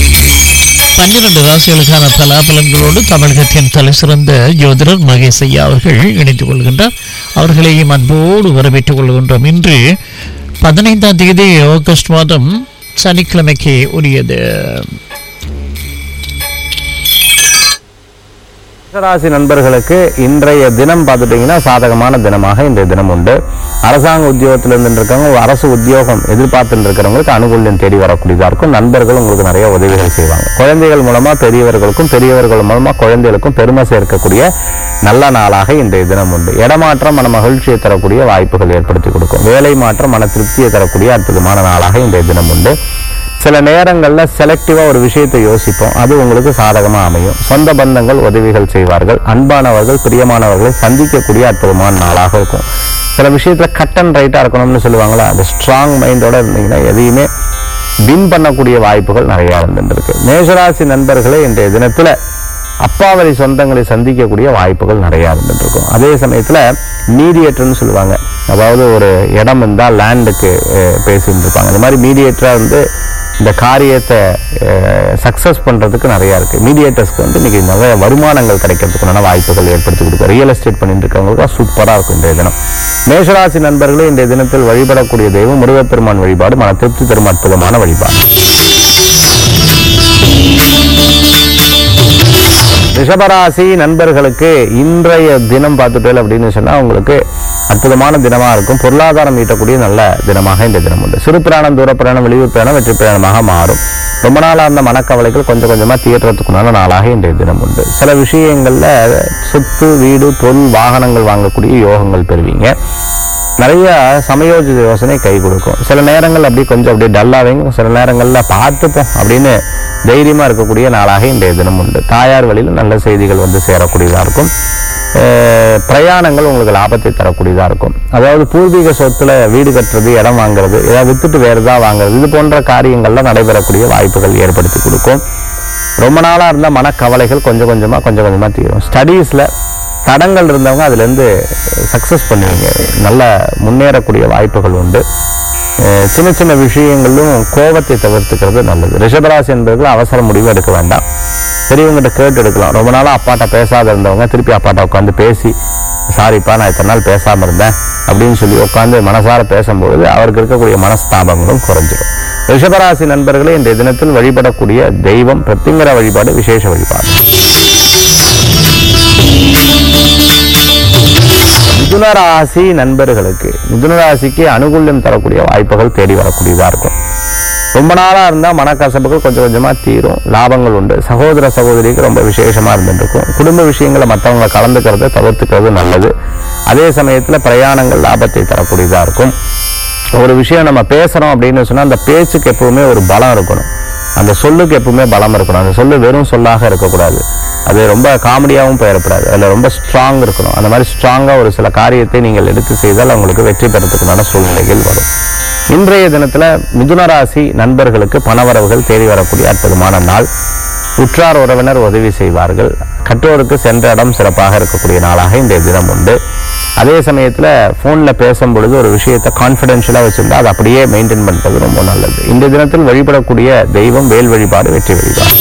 பன்னிரண்டு ராசிகளுக்கான பலாபலன்களோடு தமிழகத்தின் தலை சிறந்த ஜோதிடர் மகேஷ் ஐயா அவர்கள் இணைந்து கொள்கின்றார். அவர்களையும் அன்போடு வரவேற்றுக் கொள்கின்றோம். இன்று பதினைந்தாம் தேதி ஆகஸ்ட் மாதம் சனிக்கிழமைக்கு உரியது. ராசி நண்பர்களுக்கு இன்றைய தினம் பார்த்துட்டீங்கன்னா சாதகமான தினமாக இன்றைய தினம் உண்டு. அரசாங்க உத்தியோகத்தில் இருந்துருக்கவங்க, அரசு உத்தியோகம் எதிர்பார்த்துட்டு இருக்கிறவங்களுக்கு அனுகூல்யம் தேடி வரக்கூடியதாக இருக்கும். நண்பர்கள் உங்களுக்கு நிறைய உதவிகள் செய்வாங்க. குழந்தைகள் மூலமா பெரியவர்களுக்கும், பெரியவர்கள் மூலமா குழந்தைகளுக்கும் பெருமை சேர்க்கக்கூடிய நல்ல நாளாக இன்றைய தினம் உண்டு. இடமாற்றம் மன மகிழ்ச்சியை தரக்கூடிய வாய்ப்புகள் ஏற்படுத்தி கொடுக்கும். வேலை மாற்றம் மன திருப்தியை தரக்கூடிய அற்புதமான நாளாக இன்றைய தினம் உண்டு. சில நேரங்களில் செலக்டிவா ஒரு விஷயத்தை யோசிப்போம், அது உங்களுக்கு சாதகமா அமையும். சொந்த பந்தங்கள் உதவிகள் செய்வார்கள். அன்பானவர்கள், பிரியமானவர்களை சந்திக்கக்கூடிய அற்புதமான நாளாக இருக்கும். சில விஷயத்துல கட் அண்ட் ரைட்டா இருக்கணும்னு சொல்லுவாங்களா, அந்த ஸ்ட்ராங் மைண்டோட இருந்தீங்கன்னா எதையுமே வின் பண்ணக்கூடிய வாய்ப்புகள் நிறைய இருந்துருக்கு. மேஷராசி நண்பர்களே இன்றைய தினத்துல அப்பாவளி சொந்தங்களை சந்திக்கக்கூடிய வாய்ப்புகள் நிறைய இருந்துட்டு இருக்கும். அதே சமயத்துல நீதியற்றுன்னு சொல்லுவாங்க, அதாவது ஒரு இடம் இருந்தால் லேண்டுக்கு பேசிட்டு இருப்பாங்க. இந்த மாதிரி மீடியேட்டராக வந்து இந்த காரியத்தை சக்ஸஸ் பண்ணுறதுக்கு நிறையா இருக்குது. மீடியேட்டர்ஸ்க்கு வந்து இன்றைக்கி நிறைய வருமானங்கள் கிடைக்கிறதுக்குண்டான வாய்ப்புகள் ஏற்படுத்தி கொடுக்கும். ரியல் எஸ்டேட் பண்ணிட்டு இருக்கவங்களுக்கு சூப்பராக இருக்கும் இன்றைய தினம். மேஷராசி நண்பர்களே, இன்றைய தினத்தில் வழிபடக்கூடிய தெய்வம் முருகப்பெருமான் வழிபாடு மன திருப்தி தரும் அற்புதமான வழிபாடு. ரிஷபராசி நண்பர்களுக்கு இன்றைய தினம் பார்த்துட்டேன் அப்படின்னு சொன்னால் உங்களுக்கு அற்புதமான தினமாக இருக்கும். பொருளாதாரம் ஈட்டக்கூடிய நல்ல தினமாக இந்த தினம் உண்டு. சிறு பிரயாணம், தூர பிரயாணம், வெளியூர் பிரயாணம் வெற்றி பிரயாணமாக மாறும். ரொம்ப நாளாக இருந்த மனக்கவலைகள் கொஞ்சம் கொஞ்சமாக தீர்றதுக்குண்டான நாளாக இன்றைய தினம் உண்டு. சில விஷயங்களில் சொத்து, வீடு, தொழில், வாகனங்கள் வாங்கக்கூடிய யோகங்கள் பெறுவீங்க. நிறைய சமயோஜித யோசனை கை கொடுக்கும். சில நேரங்கள் அப்படி கொஞ்சம் அப்படியே டல்லாக, சில நேரங்களில் பார்த்துப்போம் அப்படின்னு தைரியமாக இருக்கக்கூடிய நாளாக இன்றைய தினம் உண்டு. தாயார் வழியில் நல்ல செய்திகள் வந்து சேரக்கூடியதாக இருக்கும். பிரயாணங்கள் உங்களுக்கு லாபத்தை தரக்கூடியதாக இருக்கும். அதாவது பூர்வீக சொத்துல வீடு கட்டுறது, இடம் வாங்குறது, ஏதாவது வித்துட்டு வேறு ஏதாவது வாங்குறது, இது போன்ற காரியங்கள்லாம் நடைபெறக்கூடிய வாய்ப்புகள் ஏற்படுத்தி கொடுக்கும். ரொம்ப நாளாக இருந்த மனக்கவலைகள் கொஞ்சம் கொஞ்சமாக கொஞ்சம் கொஞ்சமாக தீரும். ஸ்டடீஸில் தடங்கள் இருந்தவங்க அதுலேருந்து சக்ஸஸ் பண்ணுவீங்க. நல்ல முன்னேறக்கூடிய வாய்ப்புகள் உண்டு. சின்ன சின்ன விஷயங்களும் கோபத்தை தவிர்த்துக்கிறது நல்லது. ரிஷபராசி என்பவர்கள் அவசர முடிவு எடுக்க வேண்டாம். பெரியவங்ககிட்ட கேட்டு எடுக்கலாம். ரொம்ப நாளாக அப்பாட்ட பேசாத இருந்தவங்க திருப்பி அப்பாட்ட உட்காந்து பேசி, சாரிப்பா நான் இத்தனை நாள் பேசாமல் இருந்தேன் அப்படின்னு சொல்லி உட்காந்து மனசார பேசும்பொழுது அவருக்கு இருக்கக்கூடிய மனஸ்தாபங்களும் குறைஞ்சிடும். ரிஷபராசி நண்பர்களே, இன்றைய தினத்தில் வழிபடக்கூடிய தெய்வம் பிரத்திங்கர வழிபாடு, விசேஷ வழிபாடு. மிதுனராசி நண்பர்களுக்கு மிதுனராசிக்கு அனுகூல்யம் தரக்கூடிய வாய்ப்புகள் தேடி வரக்கூடியதாக இருக்கும். ரொம்ப நாளாக இருந்தால் மனக்கசப்புகள் கொஞ்சம் கொஞ்சமாக தீரும். லாபங்கள் உண்டு. சகோதர சகோதரிக்கு ரொம்ப விசேஷமாக இருந்துருக்கும். குடும்ப விஷயங்களை மற்றவங்க கலந்துக்கிறத தவிர்த்துக்கிறது நல்லது. அதே சமயத்தில் பிரயாணங்கள் லாபத்தை தரக்கூடியதாக இருக்கும். ஒரு விஷயம் நம்ம பேசுகிறோம் அப்படின்னு சொன்னால் அந்த பேச்சுக்கு எப்பவுமே ஒரு பலம் இருக்கணும். அந்த சொல்லுக்கு எப்பவுமே பலம் இருக்கணும். அந்த சொல்லு வெறும் சொல்லாக இருக்கக்கூடாது. அது ரொம்ப காமெடியாகவும் பெயரப்படாது. அதில் ரொம்ப ஸ்ட்ராங் இருக்கணும். அந்த மாதிரி ஸ்ட்ராங்காக ஒரு சில காரியத்தை நீங்கள் எடுத்து செய்தால் அவங்களுக்கு வெற்றி பெறத்துக்குண்டான சூழ்நிலைகள் வரும். இன்றைய தினத்தில் மிதுனராசி நண்பர்களுக்கு பணவரவுகள் தேடி வரக்கூடிய அற்புதமான நாள். உற்றார் உறவினர் உதவி செய்வார்கள். கற்றோருக்கு சென்ற இடம் சிறப்பாக இருக்கக்கூடிய நாளாக இன்றைய தினம் உண்டு. அதே சமயத்தில் ஃபோனில் பேசும் பொழுது ஒரு விஷயத்தை கான்ஃபிடென்ஷியலாக வச்சுருந்தா அதை அப்படியே மெயின்டைன் பண்ணுறது ரொம்ப நல்லது. இந்த தினத்தில் வழிபடக்கூடிய தெய்வம் வேல் வழிபாடு, வெற்றி வழிபாடு.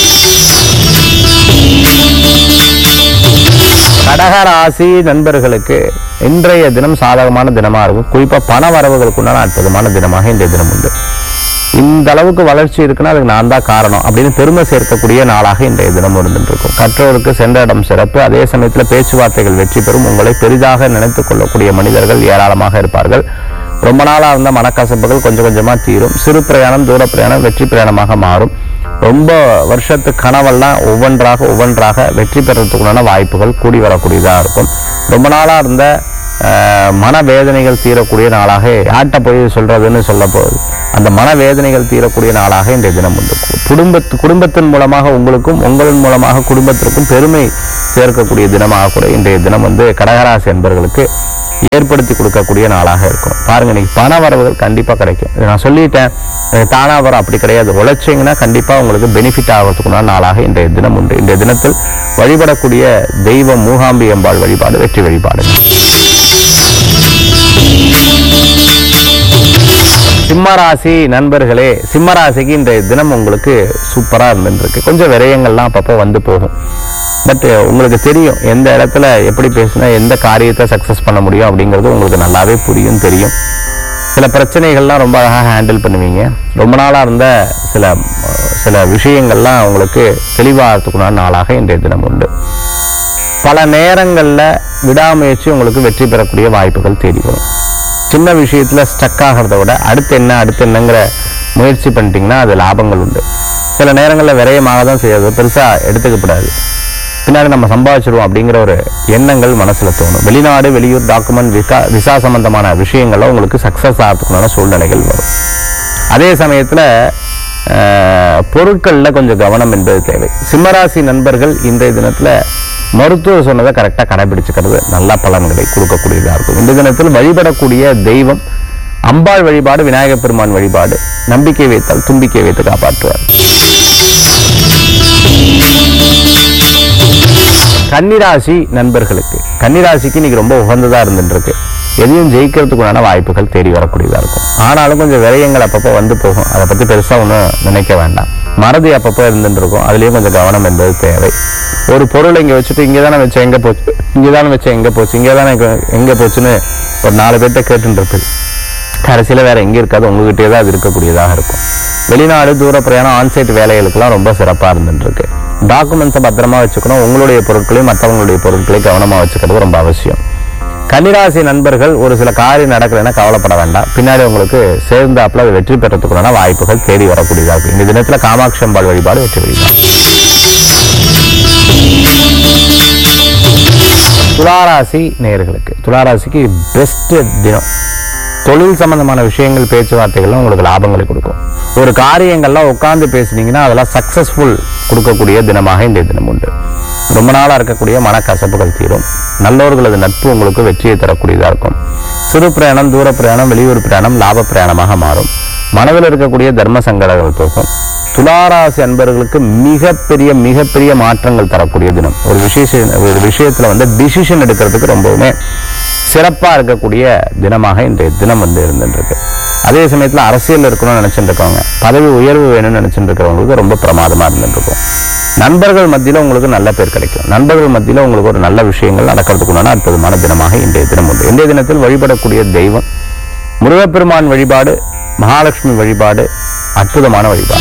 கடகராசி நண்பர்களுக்கு இன்றைய தினம் சாதகமான தினமாக இருக்கும். குறிப்பாக பண வரவுகளுக்குண்டான அற்புதமான தினமாக இன்றைய தினம் உண்டு. இந்த அளவுக்கு வளர்ச்சி இருக்குன்னா அதுக்கு நான் தான் காரணம் அப்படின்னு பெருமை சேர்க்கக்கூடிய நாளாக இன்றைய தினம் இருந்துருக்கும். கற்றோருக்கு சென்ற இடம் சிறப்பு. அதே சமயத்தில் பேச்சுவார்த்தைகள் வெற்றி பெறும். உங்களை பெரிதாக நினைத்துக் கொள்ளக்கூடிய மனிதர்கள் ஏராளமாக இருப்பார்கள். ரொம்ப நாளாக இருந்த மனக்கசப்புகள் கொஞ்சம் கொஞ்சமாக தீரும். சிறு பிரயாணம், தூர பிரயாணம் வெற்றி பிரயாணமாக மாறும். ரொம்ப வருஷத்து கனவெல்லாம் ஒவ்வொன்றாக ஒவ்வொன்றாக வெற்றி பெறத்துக்குண்டான வாய்ப்புகள் கூடி வரக்கூடியதாக இருக்கும். ரொம்ப நாளாக இருந்த மனவேதனைகள் தீரக்கூடிய நாளாக, யார்கிட்ட போய் சொல்றதுன்னு சொல்ல போகுது, அந்த மனவேதனைகள் தீரக்கூடிய நாளாக இன்றைய தினம் உண்டு. குடும்பத்து குடும்பத்தின் மூலமாக உங்களுக்கும் உங்களின் மூலமாக குடும்பத்திற்கும் பெருமை சேர்க்கக்கூடிய தினமாக கூட இன்றைய தினம் வந்து கடகராசி என்பவர்களுக்கு ஏற்படுத்தி கொடுக்கக்கூடிய நாளாக இருக்கும். பாருங்க, இன்னைக்கு பண வரவுகள் கண்டிப்பா கிடைக்கும். நான் சொல்லிட்டேன், தானா வரும் அப்படி கிடையாது. உழைச்சிங்கன்னா கண்டிப்பா உங்களுக்கு பெனிஃபிட் ஆகிறதுக்குள்ள நாளாக இன்றைய தினம் உண்டு. இன்றைய தினத்தில் வழிபடக்கூடிய தெய்வம் மூகாம்பி அம்பாள் வழிபாடு, வெற்றி வழிபாடு. சிம்மராசி நண்பர்களே, சிம்மராசிக்கு இன்றைய தினம் உங்களுக்கு சூப்பரா இருந்துருக்கு. கொஞ்சம் விரயங்கள்லாம் அப்பப்போ வந்து போகும். பட் உங்களுக்கு தெரியும் எந்த இடத்துல எப்படி பேசினா எந்த காரியத்தை சக்ஸஸ் பண்ண முடியும் அப்படிங்கிறது உங்களுக்கு நல்லாவே புரியும், தெரியும். சில பிரச்சனைகள்லாம் ரொம்ப அழகாக ஹேண்டில் பண்ணுவீங்க. ரொம்ப நாளாக இருந்த சில சில விஷயங்கள்லாம் உங்களுக்கு தெளிவாகிறதுக்குள்ள நாளாக இன்றைய தினம் உண்டு. பல நேரங்களில் விடாமுயற்சி உங்களுக்கு வெற்றி பெறக்கூடிய வாய்ப்புகள் தேடி வரும். சின்ன விஷயத்தில் ஸ்டக் ஆகிறத விட அடுத்து என்ன அடுத்து என்னங்கிற முயற்சி பண்ணிட்டீங்கன்னா அது லாபங்கள் உண்டு. சில நேரங்களில் விரயமாக தான் செய்யாது, பெருசாக எடுத்துக்கப்படாது. பின்னாடி நம்ம சம்பாதிச்சிருவோம் அப்படிங்கிற ஒரு எண்ணங்கள் மனசில் தோணும். வெளிநாடு, வெளியூர், டாக்குமெண்ட், விசா விசா சம்பந்தமான விஷயங்கள்ல உங்களுக்கு சக்ஸஸ் ஆகிறதுக்குள்ள சூழ்நிலைகள் வரும். அதே சமயத்தில் பொருட்களில் கொஞ்சம் கவனம் என்பது தேவை. சிம்மராசி நண்பர்கள் இன்றைய தினத்தில் மருத்துவர் சொன்னதை கரெக்டாக கடைபிடிச்சுக்கிறது நல்ல பலன்களை கொடுக்கக்கூடியதாக இருக்கும். இந்த தினத்தில் வழிபடக்கூடிய தெய்வம் அம்பாள் வழிபாடு, விநாயகப் பெருமான் வழிபாடு. நம்பிக்கை வைத்தால் தும்பிக்கை வைத்து காப்பாற்றுவார். கன்னிராசி நண்பர்களுக்கு கன்னிராசிக்கு இன்னைக்கு ரொம்ப உகந்ததாக இருந்துருக்கு. எதையும் ஜெயிக்கிறதுக்குண்டான வாய்ப்புகள் தேடி வரக்கூடியதா இருக்கும். ஆனாலும் கொஞ்சம் விரயங்கள் அப்பப்போ வந்து போகும். அதை பத்தி பெருசா ஒன்றும் நினைக்க வேண்டாம். மறதி அப்பப்போ இருந்துட்டு இருக்கும். அதுலயும் கொஞ்சம் கவனம் என்பது தேவை. ஒரு பொருள் இங்க வச்சுட்டு இங்கதானே வச்ச எங்க போச்சு, இங்கதானே வச்ச எங்க போச்சு, இங்கதானே எங்க போச்சுன்னு ஒரு நாலு பேர்ட்ட கேட்டுட்டு இருப்பது. கடைசியில வேற எங்க இருக்காது, உங்ககிட்டே தான் அது இருக்கக்கூடியதாக இருக்கும். வெளிநாடு தூர பிரயாணம் ஆன்சைட் வேலைகளுக்கெல்லாம் ரொம்ப சிறப்பா இருந்துட்டு இருக்கு. டாக்குமெண்ட்ஸை பத்திரமா வச்சுக்கணும். உங்களுடைய பொருட்களையும் மற்றவங்களுடைய பொருட்களையும் கவனமா வச்சுக்கிறது ரொம்ப அவசியம். கன்னிராசி நண்பர்கள், ஒரு சில காரியம் நடக்கலைன்னா கவலைப்பட வேண்டாம். பின்னாடி உங்களுக்கு சேர்ந்தாப்புல அது வெற்றி பெறத்துக்குள்ளான வாய்ப்புகள் தேடி வரக்கூடியதா இருக்கும். இந்த தினத்துல காமாட்சி அம்பாள் வழிபாடு வெற்றி வழிபாடு. துளாராசி நேயர்களுக்கு, துளாராசிக்கு பெஸ்ட் தினம். தொழில் சம்பந்தமான விஷயங்கள், பேச்சுவார்த்தைகள்லாம் உங்களுக்கு லாபங்களை கொடுக்கும். ஒரு காரியங்கள்லாம் உட்கார்ந்து பேசுனீங்கன்னா அதெல்லாம் சக்சஸ்ஃபுல் கொடுக்கக்கூடிய தினமாக இந்த தினம் உண்டு. ரொம்ப நாளா இருக்கக்கூடிய மனக்கசப்புகள் தீரும். நல்லோர்களது நட்பு உங்களுக்கு வெற்றியை தரக்கூடியதா இருக்கும். சிறு பிரயாணம், தூர பிரயாணம், வெளியூர் பிரயாணம் லாப பிரயாணமாக மாறும். மனதில் இருக்கக்கூடிய தர்ம சங்கடங்கள் போகும். துளாராசி அன்பர்களுக்கு மிகப்பெரிய மிகப்பெரிய மாற்றங்கள் தரக்கூடிய தினம். ஒரு விசேஷ ஒரு விஷயத்துல வந்து டிசிஷன் எடுக்கிறதுக்கு ரொம்பவுமே சிறப்பா இருக்கக்கூடிய தினமாக இன்றைய தினம் வந்து இருந்துருக்கு. அதே சமயத்துல அரசியல் இருக்கணும்னு நினைச்சுட்டு இருக்கவங்க, பதவி உயர்வு வேணும்னு நினைச்சுட்டு இருக்கிறவங்களுக்கு ரொம்ப பிரமாதமா இருந்துட்டு இருக்கும். நண்பர்கள் மத்தியில உங்களுக்கு நல்ல பேர் கிடைக்கும். நண்பர்கள் மத்தியில உங்களுக்கு ஒரு நல்ல விஷயங்கள் நடக்கிறதுக்குண்டான அற்புதமான தினமாக இன்றைய தினம் உண்டு. இன்றைய தினத்தில் வழிபடக்கூடிய தெய்வம் முருகப்பெருமான் வழிபாடு, மகாலட்சுமி வழிபாடு அற்புதமான வழிபாடு.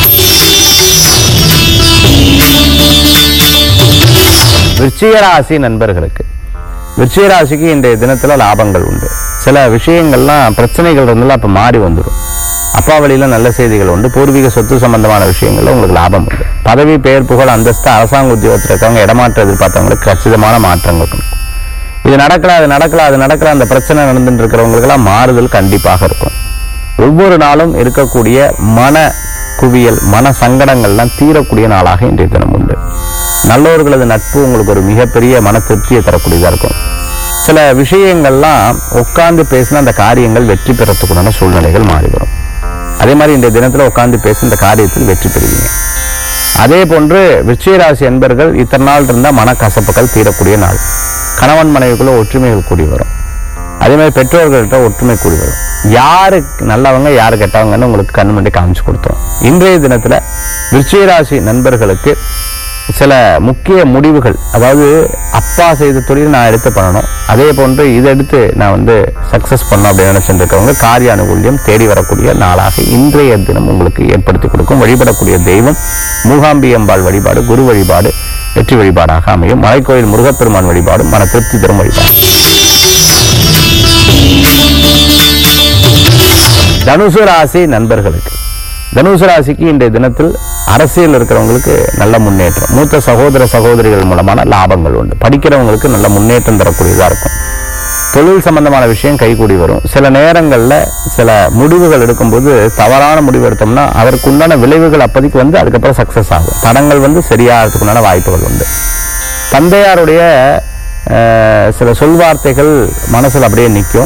விருச்சிக ராசி நண்பர்களுக்கு, விருச்சிக ராசிக்கு இன்றைய தினத்துல லாபங்கள் உண்டு. சில விஷயங்கள்லாம் பிரச்சனைகள் இருந்தாலும் அப்ப மாறி வந்துடும். அப்பா வழியில நல்ல செய்திகள் உண்டு. பூர்வீக சொத்து சம்பந்தமான விஷயங்கள்ல உங்களுக்கு லாபம் உண்டு. பதவி, பெயர், புகழ், அந்தஸ்து, அரசாங்க உத்தியோகத்தில் இருக்கவங்க இடமாற்றம் எதிர்பார்த்தவங்களுக்கு கச்சிதமான மாற்றங்கள் இருக்கும். இது நடக்கல, அது நடக்கல, அது நடக்கல, அந்த பிரச்சனை நடந்துட்டு இருக்கிறவங்களுக்கு எல்லாம் மாறுதல் கண்டிப்பாக இருக்கும். ஒவ்வொரு நாளும் இருக்கக்கூடிய மன குவியல், மன சங்கடங்கள்லாம் தீரக்கூடிய நாளாக இன்றைய தினம் உண்டு. நல்லவர்களது நட்பு உங்களுக்கு ஒரு மிகப்பெரிய மன திருப்தியை தரக்கூடியதா இருக்கும். சில விஷயங்கள்லாம் உட்கார்ந்து பேசின அந்த காரியங்கள் வெற்றி பெறத்துக்குண்டான சூழ்நிலைகள் மாறி வரும். அதே மாதிரி இந்த தினத்துல உட்கார்ந்து பேசி இந்த காரியத்தில் வெற்றி பெறுவீங்க. அதே போன்று விருச்சிக ராசி என்பர்கள் இத்தனை நாள் இருந்த மனக்கசப்புகள் தீரக்கூடிய நாள். கணவன் மனைவிக்குள்ள ஒற்றுமைகள் கூடி வரும். அதே மாதிரி பெற்றோர்கள்ட்ட ஒற்றுமை கூடி வரும். யாரு நல்லவங்க யாரு கெட்டவங்கன்னு உங்களுக்கு கண் முன்னாடி காமிச்சு கொடுத்தோம். இன்றைய தினத்துல விருச்சிக ராசி நண்பர்களுக்கு சில முக்கிய முடிவுகள், அதாவது அப்பா செய்த தொழில் நான் எடுத்து பண்ணணும், அதே போன்று இதை எடுத்து நான் வந்து சக்சஸ் பண்ணணும் அப்படின்னு நினைச்சிருக்கவங்க காரிய அனுகூல்யம் தேடி வரக்கூடிய நாளாக இன்றைய தினம் உங்களுக்கு ஏற்படுத்தி கொடுக்கும். வழிபடக்கூடிய தெய்வம் மூகாம்பி அம்பாள் வழிபாடு, குரு வழிபாடு வெற்றி வழிபாடாக அமையும். மலைக்கோயில் முருகப்பெருமான் வழிபாடு மன திருப்தி தரும் வழிபாடு. தனுசு ராசி நண்பர்களுக்கு, தனுசு ராசிக்கு இன்றைய தினத்தில் அரசியல் இருக்கிறவங்களுக்கு நல்ல முன்னேற்றம். மூத்த சகோதர சகோதரிகள் மூலமான லாபங்கள் உண்டு. படிக்கிறவங்களுக்கு நல்ல முன்னேற்றம் தரக்கூடியதா இருக்கும். தொழில் சம்பந்தமான விஷயம் கைகூடி வரும். சில நேரங்கள்ல சில முடிவுகள் எடுக்கும்போது தவறான முடிவு எடுத்தோம்னா அதற்கு உண்டான விளைவுகள் அப்போதைக்கு வந்து அதுக்கப்புறம் சக்சஸ் ஆகும். தடங்கள் வந்து சரியாகிறதுக்குண்டான வாய்ப்புகள் உண்டு. தந்தையாருடைய சில சொல்வார்த்தைகள் மனசுல அப்படியே நிற்கும்.